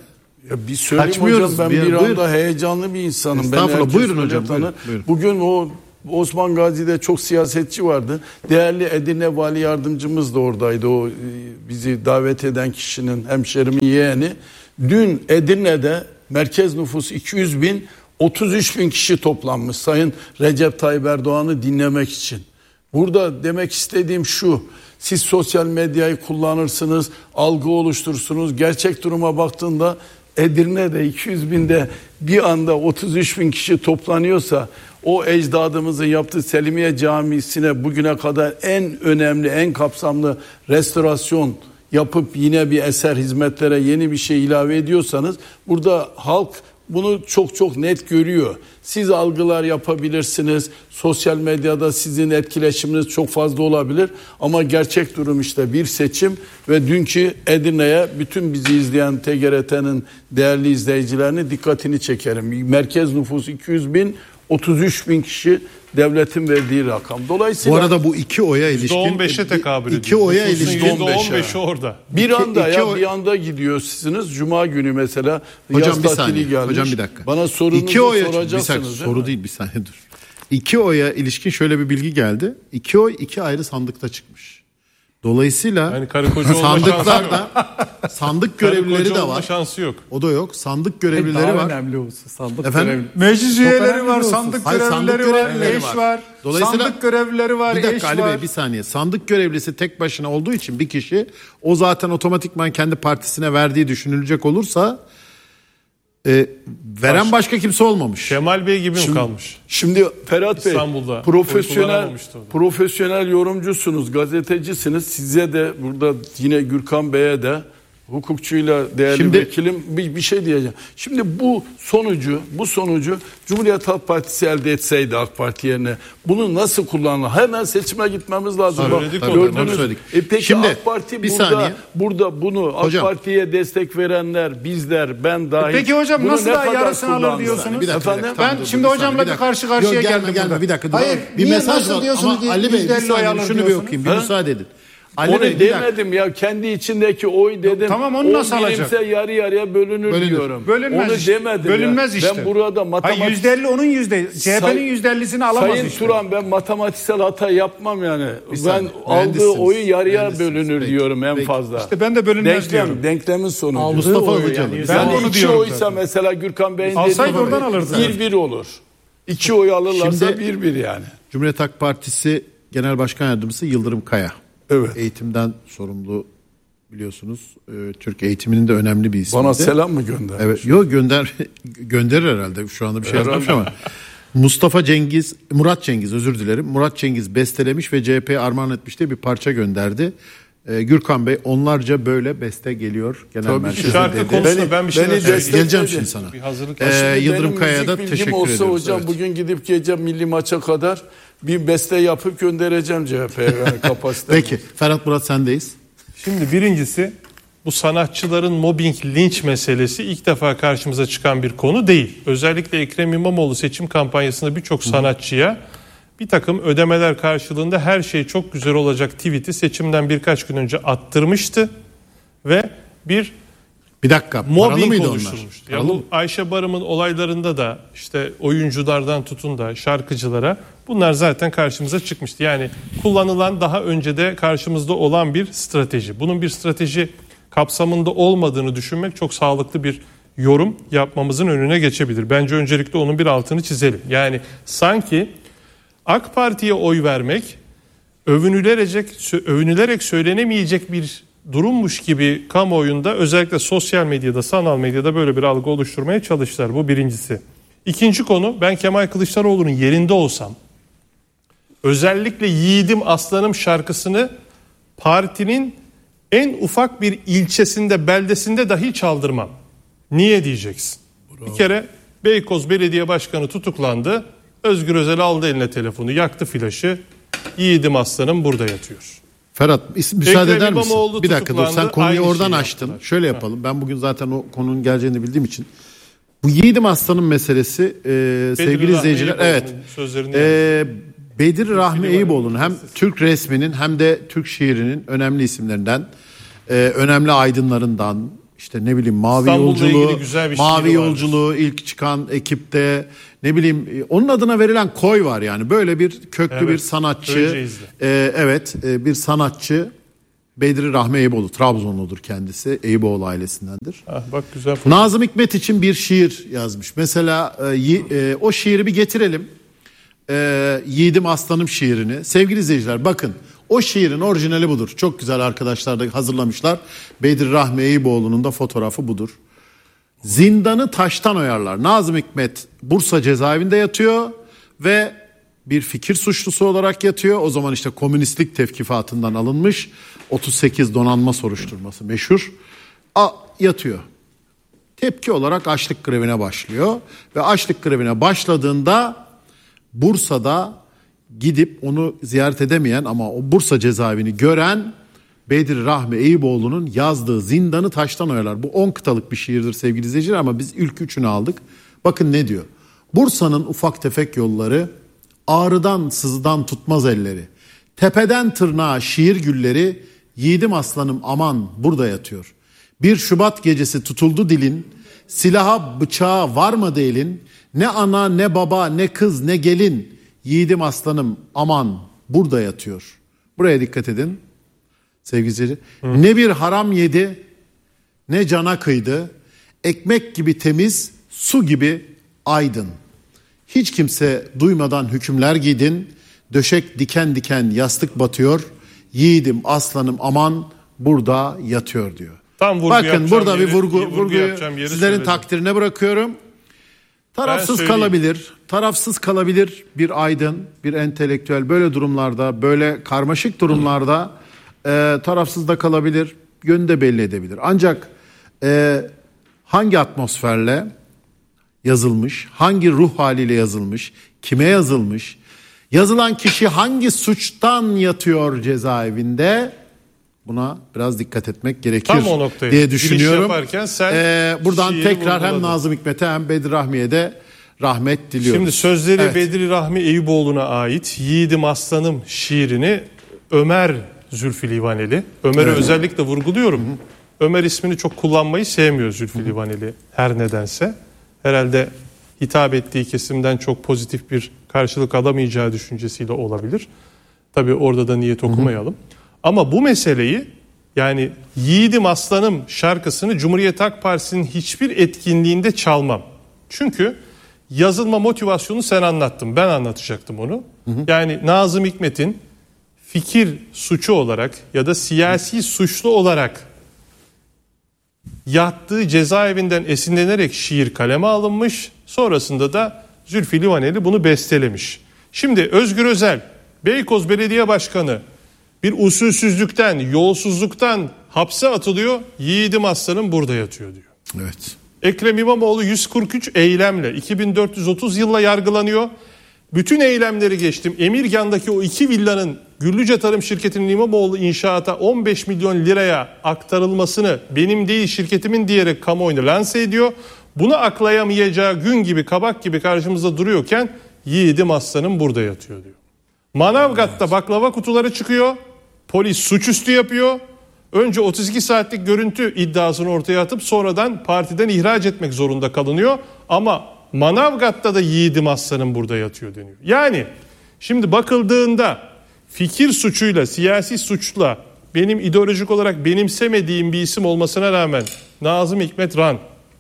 Ya bir söyleyeyim Kaçmıyoruz. hocam, ben Bir- bir anda buyurun. heyecanlı bir insanım. Ben Estağfurullah, herkes buyurun öyle hocam, tanır. buyurun, buyurun. Bugün o Osman Gazi'de çok siyasetçi vardı. Değerli Edirne Vali Yardımcımız da oradaydı. O e, bizi davet eden kişinin, hemşerimin yeğeni. Dün Edirne'de merkez nüfus iki yüz bin, otuz üç bin kişi toplanmış Sayın Recep Tayyip Erdoğan'ı dinlemek için. Burada demek istediğim şu: siz sosyal medyayı kullanırsınız, algı oluşturursunuz. Gerçek duruma baktığında Edirne'de iki yüz binde bir anda otuz üç bin kişi toplanıyorsa, o ecdadımızın yaptığı Selimiye Camisi'ne bugüne kadar en önemli, en kapsamlı restorasyon yapıp yine bir eser, hizmetlere yeni bir şey ilave ediyorsanız, burada halk bunu çok çok net görüyor. Siz algılar yapabilirsiniz. Sosyal medyada sizin etkileşiminiz çok fazla olabilir. Ama gerçek durum işte bir seçim ve dünkü Edirne'ye bütün bizi izleyen T G R T'nin değerli izleyicilerini dikkatini çekerim. Merkez nüfus iki yüz bin, otuz üç bin kişi devletin verdiği rakam. Dolayısıyla Bu arada bu iki oya ilişkin yüzde on beşe tekabül ediyor. İki oya Nüfusun ilişkin yüzde on beşi orada. bir İki- anda iki ya oy- bir anda gidiyorsunuz. Cuma günü mesela Hocam yaz bir tatili saniye. gelmiş. Hocam bir dakika. Bana sorunuzu İki oya, bir soracaksınız saniye, değil soru mi? değil bir saniye dur. İki oya ilişkin şöyle bir bilgi geldi. İki oy iki ayrı sandıkta çıkmış. Dolayısıyla Yani karı koca olma sandıklarda sandık görevlileri Karı koca de olma var. şansı yok. O da yok. Sandık görevlileri Daha var. önemli olsun sandık Efendim? görevi. Meclis Çok üyeleri önemli var, bir sandık husus. Hayır, sandık görevlileri var, görevlileri eş var. var. Dolayısıyla- Sandık görevlileri var, Bir dakika eş Ali var. Bey, bir saniye. Sandık görevlisi tek başına olduğu için bir kişi, o zaten otomatikman kendi partisine verdiği düşünülecek olursa e, veren başka kimse olmamış. Kemal Bey gibi mi kalmış? Şimdi Ferhat Bey, İstanbul'da oy profesyonel kullanamamıştı orada. profesyonel yorumcusunuz, gazetecisiniz. Size de burada yine Gürkan Bey'e de, hukukçuyla değerli Şimdi- vekilim bir, bir şey diyeceğim. Şimdi bu sonucu, bu sonucu Cumhuriyet Halk Partisi elde etseydi AK Parti yerine, bunu nasıl kullanılır? Hemen seçime gitmemiz lazım. Bak, Söyledik onu, gördünüz. onu söyledik. E peki Şimdi, AK Parti bir burada, saniye. burada bunu AK Hocam. Parti'ye destek verenler, bizler, ben dahil. Peki hocam bunu nasıl ne daha kadar yarısını alır kullandılar? diyorsunuz? Bir dakika, Efendim? bir dakika, tamam, Ben dur, şimdi dur, hocamla saniye, bir dakika. karşı karşıya Yok, gelme, geldim gelme, burada. bir dakika. dur. Hayır, bir niye mesaj nasıl var diyorsunuz ama ki Ali Bey bir yüzde elli oy saniye alır şunu bir diyorsunuz? okuyayım, bir Ha? müsaade edin. Ali Onu Bey, bir dakika. demedim ya, kendi içindeki oy dedim. Tamam, onu O nasıl alacak? birimse yarı yarıya bölünür, Bölünür. diyorum. Bölünmez Onu işte. demedim Bölünmez ya. işte. Ben burada matematik... Hayır, yüzde elli onun yüzde. C H P'nin Say- yüzde ellisini alamaz Sayın işte. Turan, ben matematiksel hata yapmam yani. Ben saniye, aldığı mühendissiniz, oyu yarıya mühendissiniz. bölünür Peki, diyorum en peki. fazla. İşte ben de bölünmez Denklem, diyorum. denklemin sonucu. Aldığı Mustafa oy Ilıcalı. yani. Ben Yani onu iki diyorum oysa zaten. mesela Gürkan Bey'in Alsaydı dediği oradan alırdı. bir bir olur. İki oy alırlarsa Şimdi- bir bir yani. Cumhuriyet Halk Partisi Genel Başkan Yardımcısı Yıldırım Kaya. Evet. Eğitimden sorumlu, biliyorsunuz. Ee, Türk eğitiminin de önemli bir ismiydi. Bana selam mı gönder? Evet, yok gönder gönderir herhalde. Şu anda bir şey yazmamış ama. Mustafa Cengiz, Murat Cengiz özür dilerim. Murat Cengiz bestelemiş ve C H P'ye armağan etmiş diye bir parça gönderdi. Ee, Gürkan Bey, onlarca böyle beste geliyor genel Tabii merkeze Şarkı dedi. konusunda Beni- ben bir şey beni söyleyeyim. destek- Geleceğim dedi. şimdi sana. Bir hazırlık Ee, yapayım. Yıldırım Benim Kaya'ya da müzik bilgim teşekkür olsa ediyoruz. hocam, Evet. bugün gidip gece milli maça kadar bir beste yapıp göndereceğim C H P'ye yani kapasite. Peki Ferhat Murat sendeyiz. Şimdi birincisi, bu sanatçıların mobbing, linç meselesi ilk defa karşımıza çıkan bir konu değil. Özellikle Ekrem İmamoğlu seçim kampanyasında birçok sanatçıya bir takım ödemeler karşılığında her şey çok güzel olacak tweet'i seçimden birkaç gün önce attırmıştı ve bir Bir dakika, paralı mobbing mıydı onlar? oluşturmuştu. Ya Paralı bu mı? Ayşe Barım'ın olaylarında da işte oyunculardan tutun da şarkıcılara bunlar zaten karşımıza çıkmıştı. Yani kullanılan, daha önce de karşımızda olan bir strateji. Bunun bir strateji kapsamında olmadığını düşünmek çok sağlıklı bir yorum yapmamızın önüne geçebilir. Bence öncelikle onun bir altını çizelim. Yani sanki AK Parti'ye oy vermek övünülerek, övünülerek söylenemeyecek bir durummuş gibi kamuoyunda, özellikle sosyal medyada, sanal medyada böyle bir algı oluşturmaya çalıştılar. Bu birincisi. İkinci konu, ben Kemal Kılıçdaroğlu'nun yerinde olsam özellikle Yiğidim Aslanım şarkısını partinin en ufak bir ilçesinde, beldesinde dahi çaldırmam. Niye diyeceksin? Bravo. Bir kere Beykoz Belediye Başkanı tutuklandı. Özgür Özel aldı eline telefonu, yaktı flaşı. Yiğidim Aslanım burada yatıyor. Ferhat is- müsaade Ekrem eder misin? İmamoğlu Bir dakika dur, sen tutuklandı, konuyu aynı oradan şeyi açtın. yaptılar. Şöyle yapalım. Ben bugün zaten o konunun geleceğini bildiğim için. Bu Yiğidim Aslan'ın meselesi e, sevgili Rahmi izleyiciler. Eyüboğlu'nun Evet. sözlerini E, Bedir Rahmi var. Eyüboğlu'nun hem Türk resminin hem de Türk şiirinin önemli isimlerinden, e, önemli aydınlarından, işte ne bileyim Mavi İstanbul'la Yolculuğu, ilgili güzel bir Mavi şiiri vardır. Yolculuğu ilk çıkan ekipte, ne bileyim onun adına verilen koy var yani. Böyle bir köklü Evet, bir sanatçı. Köyceğiz'de. E, evet e, bir sanatçı. Bedri Rahmi Eyüboğlu, Trabzonludur kendisi. Eyüboğlu ailesindendir. Ah, bak güzel. Nazım Hikmet için bir şiir yazmış. Mesela e, yi- e, o şiiri bir getirelim. E, Yiğidim Aslanım şiirini. Sevgili izleyiciler bakın, o şiirin orijinali budur. Çok güzel arkadaşlar da hazırlamışlar. Bedri Rahmi Eyüboğlu'nun da fotoğrafı budur. Zindanı taştan oyarlar. Nazım Hikmet Bursa cezaevinde yatıyor ve bir fikir suçlusu olarak yatıyor. O zaman işte komünistlik tevkifatından alınmış. otuz sekiz donanma soruşturması meşhur. A, yatıyor. Tepki olarak açlık grevine başlıyor. Ve açlık grevine başladığında Bursa'da gidip onu ziyaret edemeyen ama o Bursa cezaevini gören Bedri Rahmi Eyüboğlu'nun yazdığı Zindanı Taştan Oyarlar. Bu on kıtalık bir şiirdir sevgili izleyiciler ama biz ilk üçünü aldık. Bakın ne diyor. Bursa'nın ufak tefek yolları, ağrıdan sızıdan tutmaz elleri. Tepeden tırnağa şiir gülleri, yiğidim aslanım aman burada yatıyor. Bir Şubat gecesi tutuldu dilin, silaha bıçağa varmadı elin. Ne ana ne baba ne kız ne gelin, yiğidim aslanım aman burada yatıyor. Buraya dikkat edin sevgili izleyiciler. Ne bir haram yedi ne cana kıydı, ekmek gibi temiz su gibi aydın. Hiç kimse duymadan hükümler giydin, döşek diken diken yastık batıyor, yiğidim aslanım aman burada yatıyor diyor. Tam vurgu Bakın burada yeri, bir vurgu, vurgu vurguyu yapacağım yeri sizlerin söyledim. takdirine bırakıyorum. Tarafsız söyleyeyim. kalabilir, tarafsız kalabilir bir aydın, bir entelektüel böyle durumlarda, böyle karmaşık durumlarda e, tarafsız da kalabilir, yönü de belli edebilir. Ancak e, hangi atmosferle yazılmış, hangi ruh haliyle yazılmış, kime yazılmış, yazılan kişi hangi suçtan yatıyor cezaevinde, buna biraz dikkat etmek gerekir Tam o noktayı diye giriş düşünüyorum. yaparken sen Ee, buradan şiiri tekrar hem vurguladın. Nazım Hikmet'e hem Bedri Rahmi'ye de rahmet diliyoruz. Şimdi sözleri Evet. Bedri Rahmi Eyüboğlu'na ait Yiğidim Aslanım şiirini Ömer Zülfü Livaneli. Ömer'i Evet. özellikle vurguluyorum. Hı hı. Ömer ismini çok kullanmayı sevmiyor Zülfü hı hı. Livaneli her nedense. Herhalde hitap ettiği kesimden çok pozitif bir karşılık alamayacağı düşüncesiyle olabilir. Tabii orada da niyet okumayalım. Hı hı. Ama bu meseleyi, yani Yiğidim Aslanım şarkısını Cumhuriyet Halk Partisi'nin hiçbir etkinliğinde çalmam. Çünkü yazılma motivasyonu sen anlattın. Ben anlatacaktım onu. Hı hı. Yani Nazım Hikmet'in fikir suçu olarak ya da siyasi suçlu olarak yattığı cezaevinden esinlenerek şiir kaleme alınmış. Sonrasında da Zülfü Livaneli bunu bestelemiş. Şimdi Özgür Özel, Beykoz Belediye Başkanı bir usulsüzlükten, yolsuzluktan hapse atılıyor. Yiğidim Aslanım burada yatıyor diyor. Evet. Ekrem İmamoğlu yüz kırk üç eylemle iki bin dört yüz otuz yılla yargılanıyor. Bütün eylemleri geçtim. Emirgan'daki o iki villanın Güllüce Tarım Şirketi'nin İmamoğlu inşaata on beş milyon liraya aktarılmasını benim değil şirketimin diyerek kamuoyuna lanse ediyor. Bunu aklayamayacağı gün gibi, kabak gibi karşımızda duruyorken Yiğidim Aslanım burada yatıyor diyor. Manavgat'ta baklava kutuları çıkıyor. Polis suçüstü yapıyor. Önce otuz iki saatlik görüntü iddiasını ortaya atıp sonradan partiden ihraç etmek zorunda kalınıyor. Ama Manavgat'ta da Yiğidim Aslanım burada yatıyor deniyor. Yani şimdi bakıldığında fikir suçuyla, siyasi suçla benim ideolojik olarak benimsemediğim bir isim olmasına rağmen Nazım Hikmet Ran,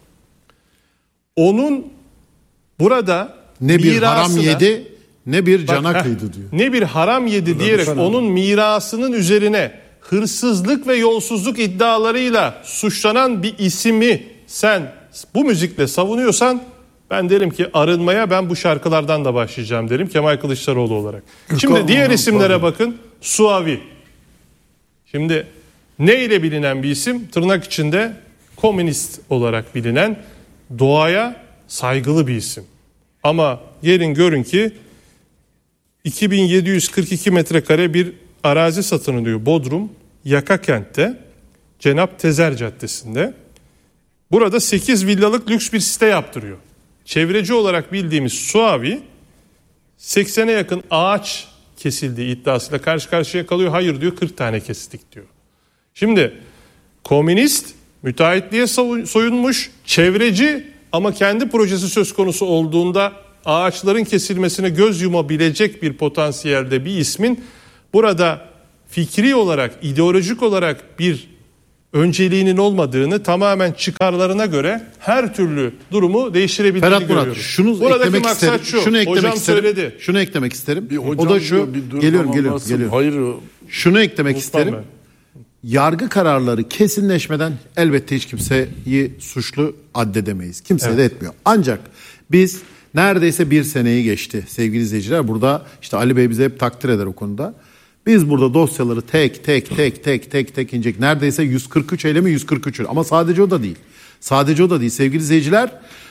onun burada Ne bir haram mirasına, yedi ne bir cana Bak, kıydı diyor. Ne bir haram yedi diyerek onun mirasının üzerine hırsızlık ve yolsuzluk iddialarıyla suçlanan bir ismi sen bu müzikle savunuyorsan ben derim ki arınmaya ben bu şarkılardan da başlayacağım derim Kemal Kılıçdaroğlu olarak. Şimdi diğer isimlere bakın. Suavi. Şimdi ne ile bilinen bir isim? Tırnak içinde komünist olarak bilinen, doğaya saygılı bir isim. Ama gelin görün ki iki bin yedi yüz kırk iki metrekare bir arazi satın alıyor Bodrum Yakakent'te, Cenap Tezer Caddesi'nde. Burada sekiz villalık lüks bir site yaptırıyor. Çevreci olarak bildiğimiz Suavi seksene yakın ağaç kesildiği iddiasıyla karşı karşıya kalıyor. Hayır diyor, kırk tane kestik diyor. Şimdi komünist müteahhitliğe soyunmuş, çevreci ama kendi projesi söz konusu olduğunda ağaçların kesilmesine göz yumabilecek bir potansiyelde bir ismin burada fikri olarak, ideolojik olarak bir önceliğinin olmadığını, tamamen çıkarlarına göre her türlü durumu değiştirebildiğini Ferhat görüyorum. Murat, şunu Buradaki eklemek maksat isterim. şu. Şunu eklemek Hocam isterim. söyledi. Şunu eklemek isterim. Bir O da şu. bir dur, Geliyorum, tamam, geliyorum, nasıl? geliyorum. Hayır. Şunu eklemek Unutmam isterim. ben. Yargı kararları kesinleşmeden elbette hiç kimseyi suçlu addedemeyiz. Kimse Evet. de etmiyor. Ancak biz neredeyse bir seneyi geçti sevgili izleyiciler. Burada işte Ali Bey bize hep takdir eder o konuda. Biz burada dosyaları tek tek tek tek tek tek inecek. Neredeyse yüz kırk üç eylemi yüz kırk üç. Ama sadece o da değil. Sadece o da değil sevgili izleyiciler.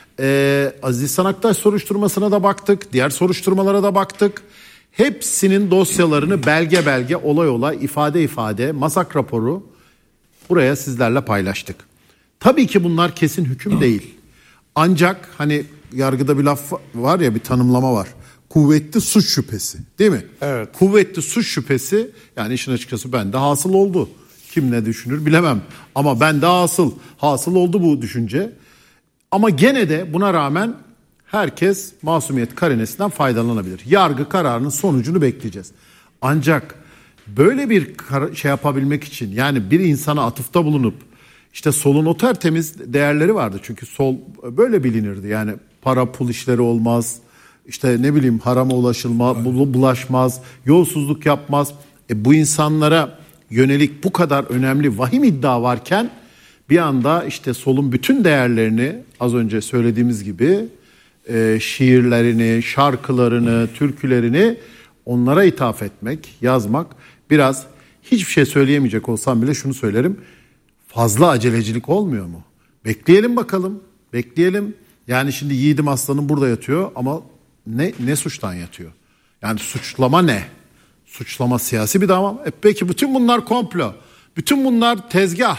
Ee, Aziz İhsan Aktaş soruşturmasına da baktık. Diğer soruşturmalara da baktık. Hepsinin dosyalarını belge belge, olay olay, ifade ifade, masak raporu buraya sizlerle paylaştık. Tabii ki bunlar kesin hüküm değil. Ancak hani yargıda bir laf var ya, bir tanımlama var. Kuvvetli suç şüphesi, değil mi? Evet. Kuvvetli suç şüphesi, yani işin açıkçası bende hasıl oldu. Kim ne düşünür bilemem. Ama bende hasıl, hasıl oldu bu düşünce. Ama gene de buna rağmen herkes masumiyet karinesinden faydalanabilir. Yargı kararının sonucunu bekleyeceğiz. Ancak böyle bir kar- şey yapabilmek için, yani bir insana atıfta bulunup, işte solun o tertemiz değerleri vardı. Çünkü sol böyle bilinirdi. Yani para pul işleri olmaz. İşte ne bileyim harama ulaşılma, bu- bulaşmaz, yolsuzluk yapmaz. E bu insanlara yönelik bu kadar önemli vahim iddia varken bir anda işte solun bütün değerlerini, az önce söylediğimiz gibi e, şiirlerini, şarkılarını, türkülerini onlara ithaf etmek, yazmak, biraz hiçbir şey söyleyemeyecek olsam bile şunu söylerim. Fazla acelecilik olmuyor mu? Bekleyelim bakalım. Bekleyelim. Yani şimdi Yiğidim Aslan'ın burada yatıyor ama ne ne suçtan yatıyor? Yani suçlama ne? Suçlama siyasi bir dava. E peki bütün bunlar komplo. Bütün bunlar tezgah.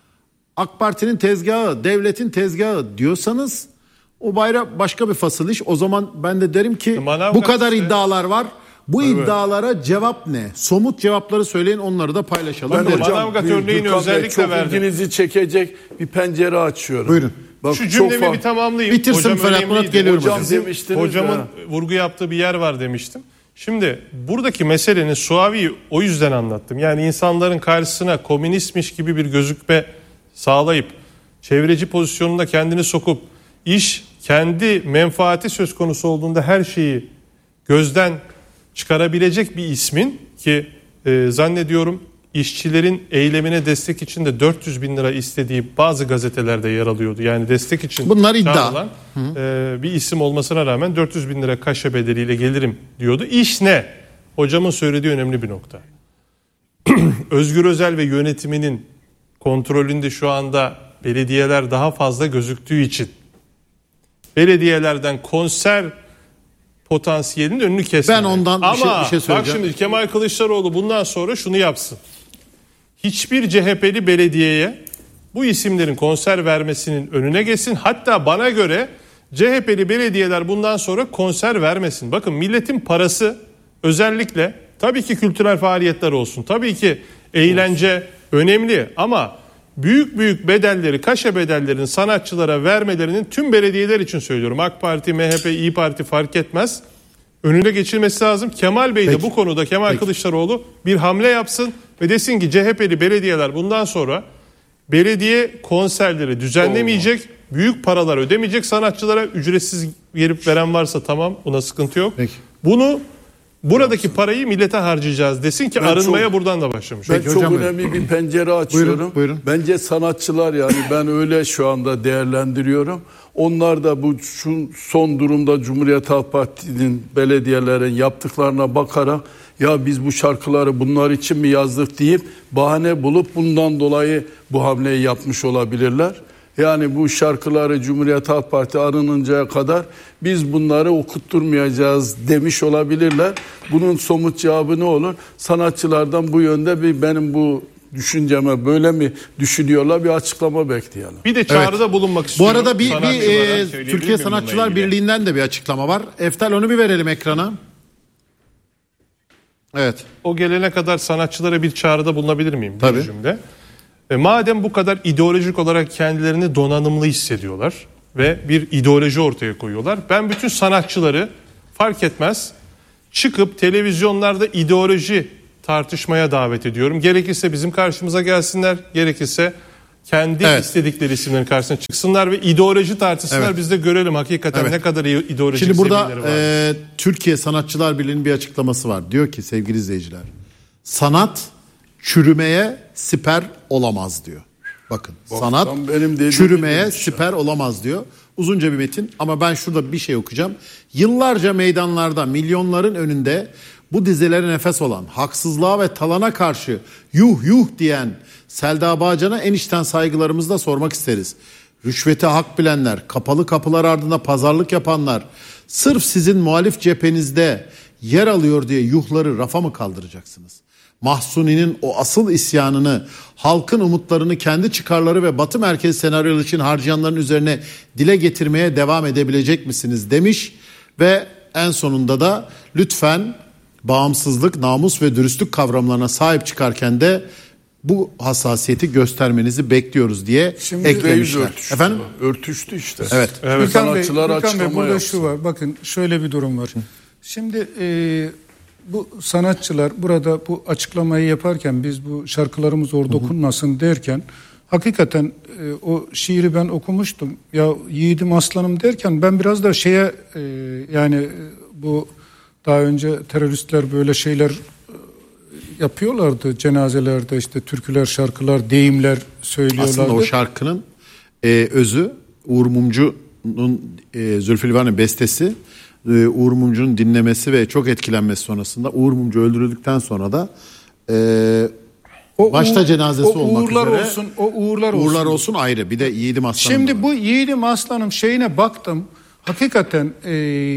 AK Parti'nin tezgahı, devletin tezgahı diyorsanız o bayrak başka bir fasıl iş. O zaman ben de derim ki Manavgat bu kadar işte. iddialar var. Bu Evet. iddialara cevap ne? Somut cevapları söyleyin, onları da paylaşalım. Ben derim. hocam Manavgat bir- örneğini Gürkan Bey, özellikle çok verdim. ilginizi çekecek bir pencere açıyorum. Buyurun. Bak, Şu çok cümlemi fa- bir tamamlayayım. Bitirsin Hocam Ferhat önemliydi. Murat, geliyorum hocam. hocam. Demiştiniz Hocamın ya. vurgu yaptığı bir yer var demiştim. Şimdi buradaki meselenin Suavi'yi o yüzden anlattım. Yani insanların karşısına komünistmiş gibi bir gözükme sağlayıp çevreci pozisyonunda kendini sokup iş kendi menfaati söz konusu olduğunda her şeyi gözden çıkarabilecek bir ismin ki e, zannediyorum işçilerin eylemine destek için de dört yüz bin lira istediği bazı gazetelerde yer alıyordu. Yani destek için Bunlar iddia. çağrılan, e, bir isim olmasına rağmen dört yüz bin lira kaşe bedeliyle gelirim diyordu. İş ne? Hocamın söylediği önemli bir nokta. Özgür Özel ve yönetiminin kontrolünde şu anda belediyeler daha fazla gözüktüğü için belediyelerden konser potansiyelinin önünü kesmedi. Ben ondan bir Ama şey- bir şey bak söyleyeceğim. şimdi Kemal Kılıçdaroğlu bundan sonra şunu yapsın. Hiçbir C H P'li belediyeye bu isimlerin konser vermesinin önüne geçsin. Hatta bana göre C H P'li belediyeler bundan sonra konser vermesin. Bakın milletin parası özellikle tabii ki kültürel faaliyetler olsun. Tabii ki eğlence önemli ama büyük büyük bedelleri, kaşe bedellerini sanatçılara vermelerinin tüm belediyeler için söylüyorum. AK Parti, M H P, İYİ Parti fark etmez. Önüne geçilmesi lazım. Kemal Bey de Peki. bu konuda Kemal Peki. Kılıçdaroğlu bir hamle yapsın ve desin ki C H P'li belediyeler bundan sonra belediye konserleri düzenlemeyecek, büyük paralar ödemeyecek, sanatçılara ücretsiz verip veren varsa tamam, buna sıkıntı yok. Peki. Bunu buradaki parayı millete harcayacağız desin ki Ben arınmaya çok- buradan da başlamış. Ben Peki çok hocam, buyurun. önemli bir pencere açıyorum. Buyurun, buyurun. Bence sanatçılar, yani ben öyle şu anda değerlendiriyorum. Onlar da bu şu son durumda Cumhuriyet Halk Parti'nin, belediyelerin yaptıklarına bakarak ya biz bu şarkıları bunlar için mi yazdık deyip bahane bulup bundan dolayı bu hamleyi yapmış olabilirler. Yani bu şarkıları Cumhuriyet Halk Parti arınıncaya kadar biz bunları okutturmayacağız demiş olabilirler. Bunun somut cevabı ne olur? Sanatçılardan bu yönde bir benim bu düşünceme böyle mi düşünüyorlar, bir açıklama bekleyelim. Bir de çağrıda bulunmak Bu istiyorum. arada bir, bir sanatçılara. e, Söyleyebilir Türkiye miyim Sanatçılar bununla ilgili? Birliği'nden de bir açıklama var. Eftal, onu bir verelim ekrana. Evet. O gelene kadar sanatçılara bir çağrıda bulunabilir miyim? Bir Tabii. cümle. E, madem bu kadar ideolojik olarak kendilerini donanımlı hissediyorlar ve bir ideoloji ortaya koyuyorlar. Ben bütün sanatçıları fark etmez çıkıp televizyonlarda ideoloji tartışmaya davet ediyorum. Gerekirse bizim karşımıza gelsinler, gerekirse kendi evet. istedikleri isimlerin karşısına çıksınlar ve ideoloji tartışsınlar. Evet. Biz de görelim hakikaten evet. ne kadar ideolojik Şimdi burada var. E, Türkiye Sanatçılar Birliği'nin bir açıklaması var. Diyor ki sevgili izleyiciler, sanat çürümeye siper olamaz diyor. Bakın Bak, sanat çürümeye siper olamaz diyor. Uzunca bir metin ama ben şurada bir şey okuyacağım. Yıllarca meydanlarda milyonların önünde bu dizelere nefes olan, haksızlığa ve talana karşı yuh yuh diyen Selda Bağcan'a en içten saygılarımızı da sormak isteriz. Rüşvete hak bilenler, kapalı kapılar ardında pazarlık yapanlar, sırf sizin muhalif cephenizde yer alıyor diye yuhları rafa mı kaldıracaksınız? Mahsuni'nin o asıl isyanını, halkın umutlarını kendi çıkarları ve batı merkezi senaryolar için harcayanların üzerine dile getirmeye devam edebilecek misiniz demiş ve en sonunda da lütfen bağımsızlık, namus ve dürüstlük kavramlarına sahip çıkarken de bu hassasiyeti göstermenizi bekliyoruz diye Şimdi eklemişler. Örtüştü. Efendim? Örtüştü işte. Evet. evet. Sanatçılar açıklama burada yapsın. Şu var. Bakın şöyle bir durum var. Şimdi e, bu sanatçılar burada bu açıklamayı yaparken biz bu şarkılarımız orada okunmasın derken hakikaten e, o şiiri ben okumuştum. Ya yiğidim aslanım derken ben biraz da şeye e, yani e, bu daha önce teröristler böyle şeyler yapıyorlardı cenazelerde, işte türküler, şarkılar, deyimler söylüyorlardı. Aslında o şarkının e, özü Uğur Mumcu'nun e, Zülfü Livaneli bestesi, e, Uğur Mumcu'nun dinlemesi ve çok etkilenmesi sonrasında Uğur Mumcu öldürüldükten sonra da e, o başta uğur, cenazesi o olmak uğurlar üzere olsun, o uğurlar, uğurlar olsun. olsun ayrı, bir de Yiğidim Aslanım. Şimdi bu Yiğidim Aslanım şeyine baktım. Hakikaten e,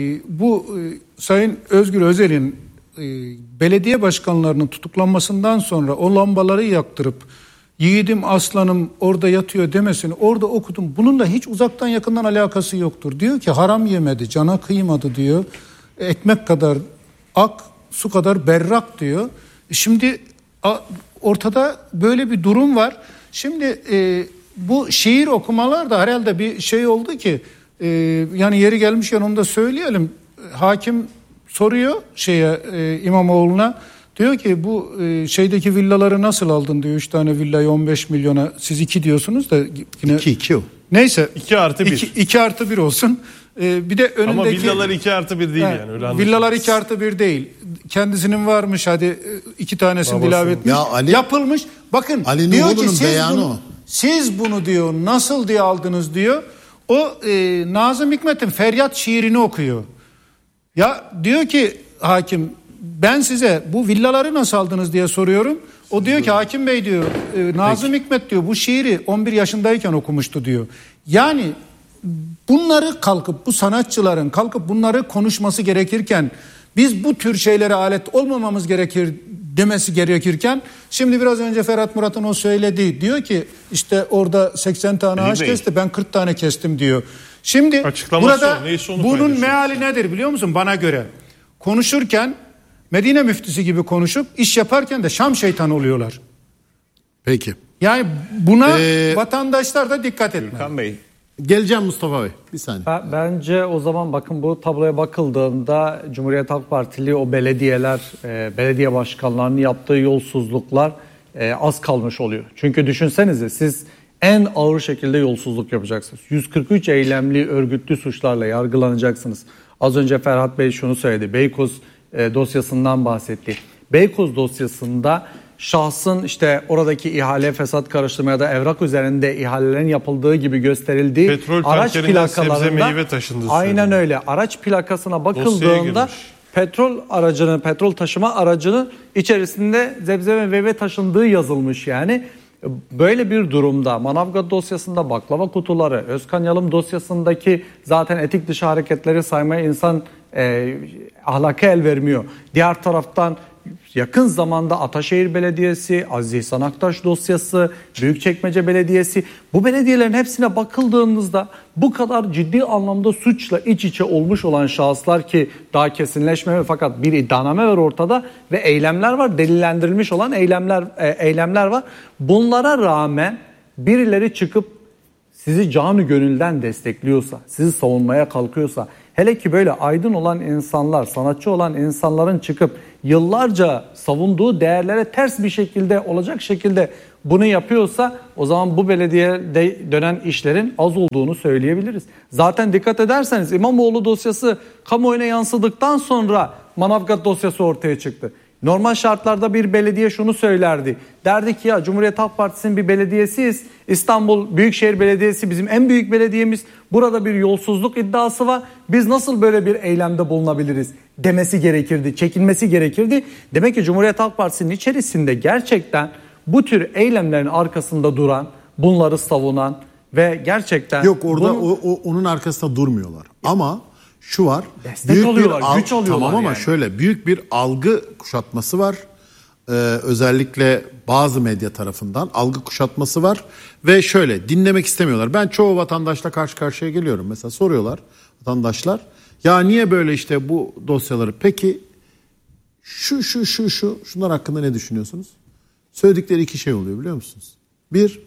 bu e, Sayın Özgür Özel'in e, belediye başkanlarının tutuklanmasından sonra o lambaları yaktırıp yiğidim aslanım orada yatıyor demesini orada okudum. Bununla hiç uzaktan yakından alakası yoktur. Diyor ki haram yemedi, cana kıymadı diyor. Ekmek kadar ak, su kadar berrak diyor. Şimdi a, ortada böyle bir durum var. Şimdi e, bu şiir okumalar da herhalde bir şey oldu ki e, yani yeri gelmişken onu da söyleyelim. Hakim soruyor şeye e, İmamoğlu'na, diyor ki bu e, şeydeki villaları nasıl aldın diyor. Üç tane villayı on beş milyona, siz iki diyorsunuz da yine iki iki o. Neyse. iki artı bir. iki, iki artı bir olsun. E, bir de önündeki. Ama villalar iki artı bir değil he, yani. Öyle villalar iki artı bir değil. Kendisinin varmış, hadi iki tanesini ilave etmiş. Ya Ali, yapılmış. Bakın Ali diyor ki siz beyanı bunu, siz bunu diyor nasıl diye aldınız diyor. O e, Nazım Hikmet'in Feryat şiirini okuyor. Ya diyor ki hakim, ben size bu villaları nasıl aldınız diye soruyorum. O diyor ki hakim bey diyor e, Nazım Peki. Hikmet diyor bu şiiri on bir yaşındayken okumuştu diyor. Yani bunları kalkıp bu sanatçıların kalkıp bunları konuşması gerekirken biz bu tür şeylere alet olmamamız gerekir demesi gerekirken şimdi biraz önce Ferhat Murat'ın o söylediği diyor ki işte orada seksen tane ağaç kesti, ben kırk tane kestim diyor. Şimdi açıklaması burada o, bunun meali nedir biliyor musun bana göre? Konuşurken Medine müftüsü gibi konuşup iş yaparken de Şam şeytanı oluyorlar. Peki. Yani buna ee, vatandaşlar da dikkat etmeli. Gürkan Bey. Geleceğim Mustafa Bey. Bir saniye. Ben, bence o zaman bakın bu tabloya bakıldığında Cumhuriyet Halk Partili o belediyeler, e, belediye başkanlarının yaptığı yolsuzluklar e, az kalmış oluyor. Çünkü düşünsenize siz en ağır şekilde yolsuzluk yapacaksınız. yüz kırk üç eylemli örgütlü suçlarla yargılanacaksınız. Az önce Ferhat Bey şunu söyledi. Beykoz e, dosyasından bahsetti. Beykoz dosyasında şahsın işte oradaki ihale fesat karıştırma ya da evrak üzerinde ihalelerin yapıldığı gibi gösterildiği petrol araç plakalarında aynen öyle. Araç plakasına bakıldığında petrol aracının, petrol taşıma aracının içerisinde zebze ve meyve taşındığı yazılmış yani. Böyle bir durumda Manavgat dosyasında baklava kutuları, Özkan Yalım dosyasındaki zaten etik dışı hareketleri saymaya insan e, ahlaka el vermiyor. Diğer taraftan yakın zamanda Ataşehir Belediyesi, Aziz İhsan Aktaş dosyası, Büyükçekmece Belediyesi, bu belediyelerin hepsine bakıldığımızda bu kadar ciddi anlamda suçla iç içe olmuş olan şahıslar ki daha kesinleşmeme fakat bir iddianame var ortada ve eylemler var, delillendirilmiş olan eylemler e, eylemler var. Bunlara rağmen birileri çıkıp sizi canı gönülden destekliyorsa, sizi savunmaya kalkıyorsa, hele ki böyle aydın olan insanlar, sanatçı olan insanların çıkıp yıllarca savunduğu değerlere ters bir şekilde olacak şekilde bunu yapıyorsa o zaman bu belediyede dönen işlerin az olduğunu söyleyebiliriz. Zaten dikkat ederseniz İmamoğlu dosyası kamuoyuna yansıdıktan sonra Manavgat dosyası ortaya çıktı. Normal şartlarda bir belediye şunu söylerdi. Derdi ki ya Cumhuriyet Halk Partisi'nin bir belediyesiyiz. İstanbul Büyükşehir Belediyesi bizim en büyük belediyemiz. Burada bir yolsuzluk iddiası var. Biz nasıl böyle bir eylemde bulunabiliriz demesi gerekirdi, çekinmesi gerekirdi. Demek ki Cumhuriyet Halk Partisi'nin içerisinde gerçekten bu tür eylemlerin arkasında duran, bunları savunan ve gerçekten... Yok orada bunu... o, o, onun arkasında durmuyorlar. Ama şu var. Destek büyük alıyorlar, bir al- güç alıyorlar Tamam ama yani. şöyle büyük bir algı kuşatması var. Ee, özellikle bazı medya tarafından algı kuşatması var. Ve şöyle dinlemek istemiyorlar. Ben çoğu vatandaşla karşı karşıya geliyorum. Mesela soruyorlar vatandaşlar. Ya niye böyle işte bu dosyaları? Peki şu şu şu şu şunlar hakkında ne düşünüyorsunuz? Söyledikleri iki şey oluyor biliyor musunuz? Bir,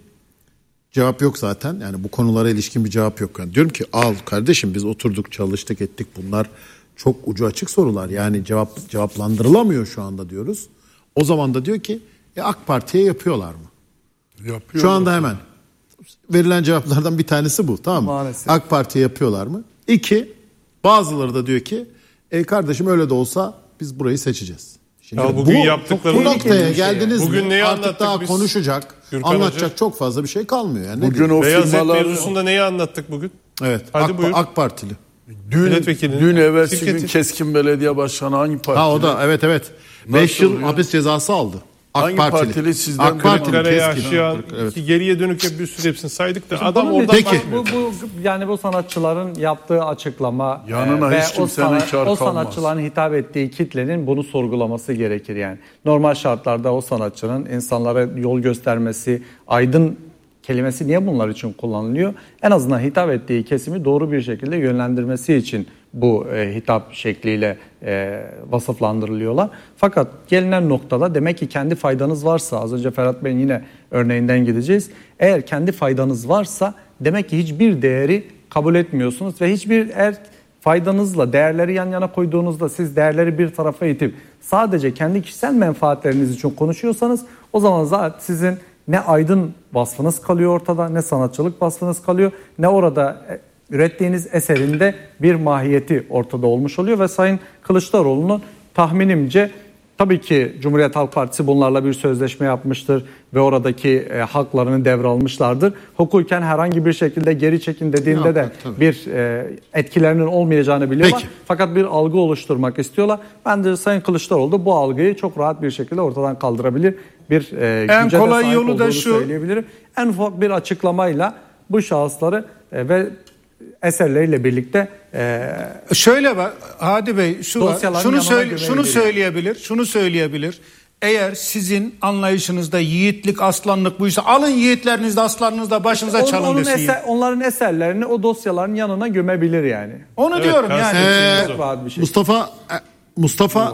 cevap yok zaten. Yani bu konulara ilişkin bir cevap yok. Yani diyorum ki al kardeşim biz oturduk çalıştık ettik bunlar çok ucu açık sorular. Yani cevap cevaplandırılamıyor şu anda diyoruz. O zaman da diyor ki e, AK Parti'ye yapıyorlar mı? Yapıyor Şu anda hemen verilen cevaplardan bir tanesi bu tamam mı? Maalesef. AK Parti'ye yapıyorlar mı? İki, bazıları da diyor ki e, kardeşim öyle de olsa biz burayı seçeceğiz. Şimdi Ya bugün bu, yaptıkları- bu noktaya şey. geldiniz Bugün mi? neyi Artık anlattık daha biz? konuşacak, Gürkan anlatacak Hoca? çok fazla bir şey kalmıyor. Yani. Ne Bugün diyeyim? o Beyazıt firmalar mevzusunda neyi anlattık bugün? Evet. Hadi AK, buyur. AK Partili. dün, Milletvekili. dün evvelsi Şirketi- gün Keskin Belediye Başkanı hangi partili? Ha o da evet evet. beş Nasıl yıl oluyor? hapis cezası aldı. AK Hangi Partili. partili sizden AK Partili Kırıkkale'ye Keskin. aşayan, Evet. ki geriye dönük hep bir sürü hepsini saydık da adam Bunun oradan için Peki. bu, bu yani bu sanatçıların yaptığı açıklama Yanına ve hiç o, kimsenin sana- kar o kalmaz. sanatçıların hitap ettiği kitlenin bunu sorgulaması gerekir yani. Normal şartlarda o sanatçının insanlara yol göstermesi, aydın kelimesi niye bunlar için kullanılıyor? En azından hitap ettiği kesimi doğru bir şekilde yönlendirmesi için bu e, hitap şekliyle e, vasıflandırılıyorlar. Fakat gelinen noktada demek ki kendi faydanız varsa, az önce Ferhat Bey'in yine örneğinden gideceğiz. Eğer kendi faydanız varsa demek ki hiçbir değeri kabul etmiyorsunuz ve hiçbir eğer faydanızla değerleri yan yana koyduğunuzda siz değerleri bir tarafa itip sadece kendi kişisel menfaatleriniz için konuşuyorsanız o zaman zaten sizin ne aydın vasfınız kalıyor ortada, ne sanatçılık vasfınız kalıyor, ne orada ürettiğiniz eserinde bir mahiyeti ortada olmuş oluyor ve Sayın Kılıçdaroğlu'nun tahminimce tabii ki Cumhuriyet Halk Partisi bunlarla bir sözleşme yapmıştır ve oradaki e, haklarını devralmışlardır. Hukuken herhangi bir şekilde geri çekin dediğinde Yok, de yok, tabii. bir e, etkilerinin olmayacağını biliyorlar. Peki. Fakat bir algı oluşturmak istiyorlar. Bence Sayın Kılıçdaroğlu da bu algıyı çok rahat bir şekilde ortadan kaldırabilir. Bir e, En güce de kolay sahip yolu da olduğunu şu. söyleyebilirim. En ufak bir açıklamayla bu şahısları e, ve eserleriyle birlikte e, Şöyle bak Hadi Bey şu var. Dosyaların Şunu yanına söyle, gömebilir. şunu söyleyebilir. Şunu söyleyebilir. Eğer sizin anlayışınızda yiğitlik, aslanlık buysa alın yiğitlerinizi, aslanınızı da başınıza onun, çalın onun desin. eser, onların eserlerini o dosyaların yanına gömebilir yani. Onu Evet, diyorum karşı- yani. Ee, Çok rahat bir şey. Mustafa e, Mustafa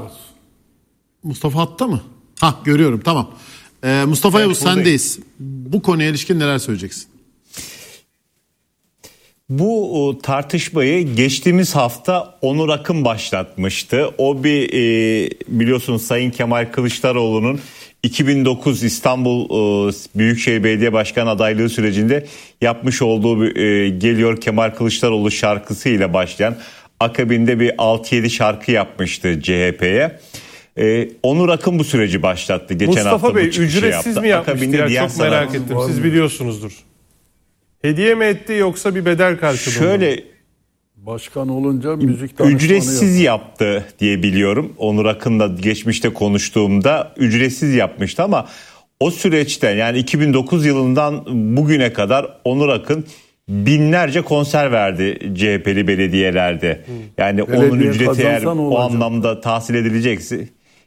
Mustafa hatta mı? Ha görüyorum tamam. Ee, Mustafa Yavuz buradayım. sendeyiz. Bu konuya ilişkin neler söyleyeceksin? Bu o, tartışmayı geçtiğimiz hafta Onur Akın başlatmıştı. O bir e, biliyorsunuz Sayın Kemal Kılıçdaroğlu'nun iki bin dokuz İstanbul e, Büyükşehir Belediye Başkanı adaylığı sürecinde yapmış olduğu bir, e, Geliyor Kemal Kılıçdaroğlu şarkısıyla başlayan akabinde bir altı yedi şarkı yapmıştı C H P'ye. Ee, Onur Akın bu süreci başlattı. Geçen hafta Mustafa bu Bey çıkışı ücretsiz yaptı. mi yapmıştı Akabinde ya? diğer Çok merak sanat- ettim. Siz biliyorsunuzdur. Hediye mi etti yoksa bir bedel karşılığında mı? Şöyle Başkan olunca müzik danışmanı ücretsiz yapıyor. yaptı diye biliyorum. Onur Akın'la geçmişte konuştuğumda ücretsiz yapmıştı ama o süreçte yani iki bin dokuz yılından bugüne kadar Onur Akın binlerce konser verdi C H P'li belediyelerde. Yani onun Belediye ücreti eğer kazansa ne o olacak? anlamda tahsil edilecekse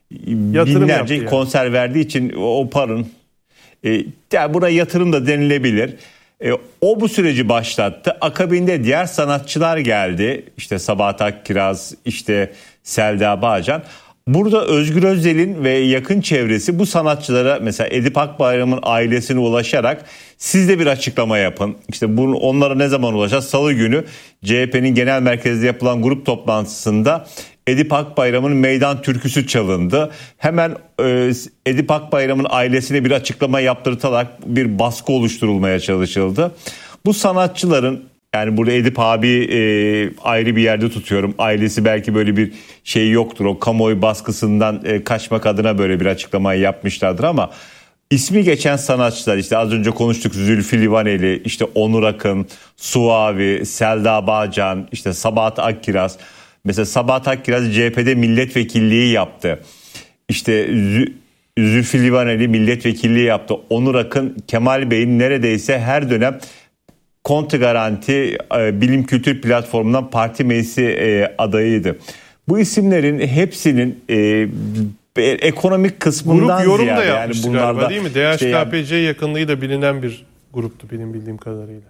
Yatırım binlerce yani. konser verdiği için o paranın e, yani buna yatırım da denilebilir. E, o bu süreci başlattı. Akabinde diğer sanatçılar geldi. İşte Sabahat Akkiraz, işte Selda Bağcan. Burada Özgür Özel'in ve yakın çevresi bu sanatçılara, mesela Edip Akbayram'ın ailesine ulaşarak siz de bir açıklama yapın. İşte bunu onlara ne zaman ulaşacağız? Salı günü C H P'nin genel merkezde yapılan grup toplantısında Edip Akbayram'ın meydan türküsü çalındı. Hemen e, Edip Akbayram'ın ailesine bir açıklama yaptırılarak bir baskı oluşturulmaya çalışıldı. Bu sanatçıların, yani burada Edip abi e, ayrı bir yerde tutuyorum. Ailesi belki böyle bir şey yoktur. O kamuoyu baskısından e, kaçmak adına böyle bir açıklamayı yapmışlardır ama ismi geçen sanatçılar, işte az önce konuştuk, Zülfü Livaneli, işte Onur Akın, Suavi, Selda Bağcan, işte Sabahat Akkiraz. Mesela Sabahat Akkiraz C H P'de milletvekilliği yaptı. İşte Zülfü Livaneli milletvekilliği yaptı. Onur Akın, Kemal Bey'in neredeyse her dönem Konti Garanti e, Bilim Kültür Platformu'ndan parti meclisi e, adayıydı. Bu isimlerin hepsinin e, ekonomik kısmından grup yorum ziyade, da yapmıştı yani galiba değil mi? D H K P C işte yakınlığı da bilinen bir gruptu benim bildiğim kadarıyla.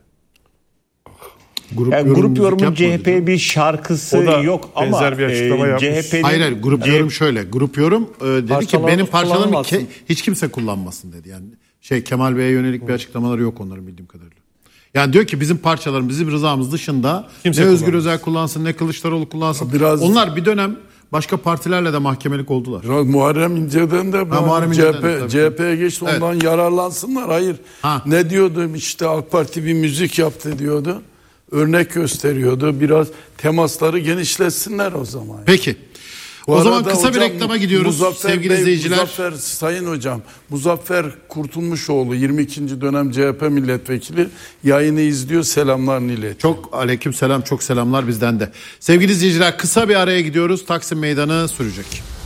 Grup, yani yorum grup yorumun C H P'ye canım. bir şarkısı O da yok ama benzer bir açıklama e, yapmış. C H P'nin Hayır, hayır grup C- yorum şöyle. Grup yorum e, dedi ki Parçalarımız benim parçalarımı kullanılmasın. ke- hiç kimse kullanmasın dedi. Yani şey Kemal Bey'e yönelik bir açıklamaları yok onların bildiğim kadarıyla. Yani diyor ki bizim parçalarımız bizim rızamız dışında Kimse ne Özgür kullanmasın. Özel kullansın ne Kılıçdaroğlu kullansın. Biraz- Onlar bir dönem başka partilerle de mahkemelik oldular. Ya Muharrem İnce'den de Ha, Muharrem C H İnce'den de P, tabii. C H P'ye geçti, Evet. ondan yararlansınlar. Hayır. Ha. Ne diyordu? İşte AK Parti bir müzik yaptı diyordu. Örnek gösteriyordu. Biraz temasları genişletsinler o zaman. Peki. Bu O zaman arada kısa bir hocam, reklama gidiyoruz Muzaffer sevgili Bey, izleyiciler. Muzaffer, Sayın Hocam, Muzaffer Kurtulmuşoğlu yirmi ikinci dönem C H P milletvekili yayını izliyor, selamlarını iletiyor. Çok aleyküm selam, çok selamlar bizden de. Sevgili izleyiciler, kısa bir araya gidiyoruz. Taksim Meydanı sürecek.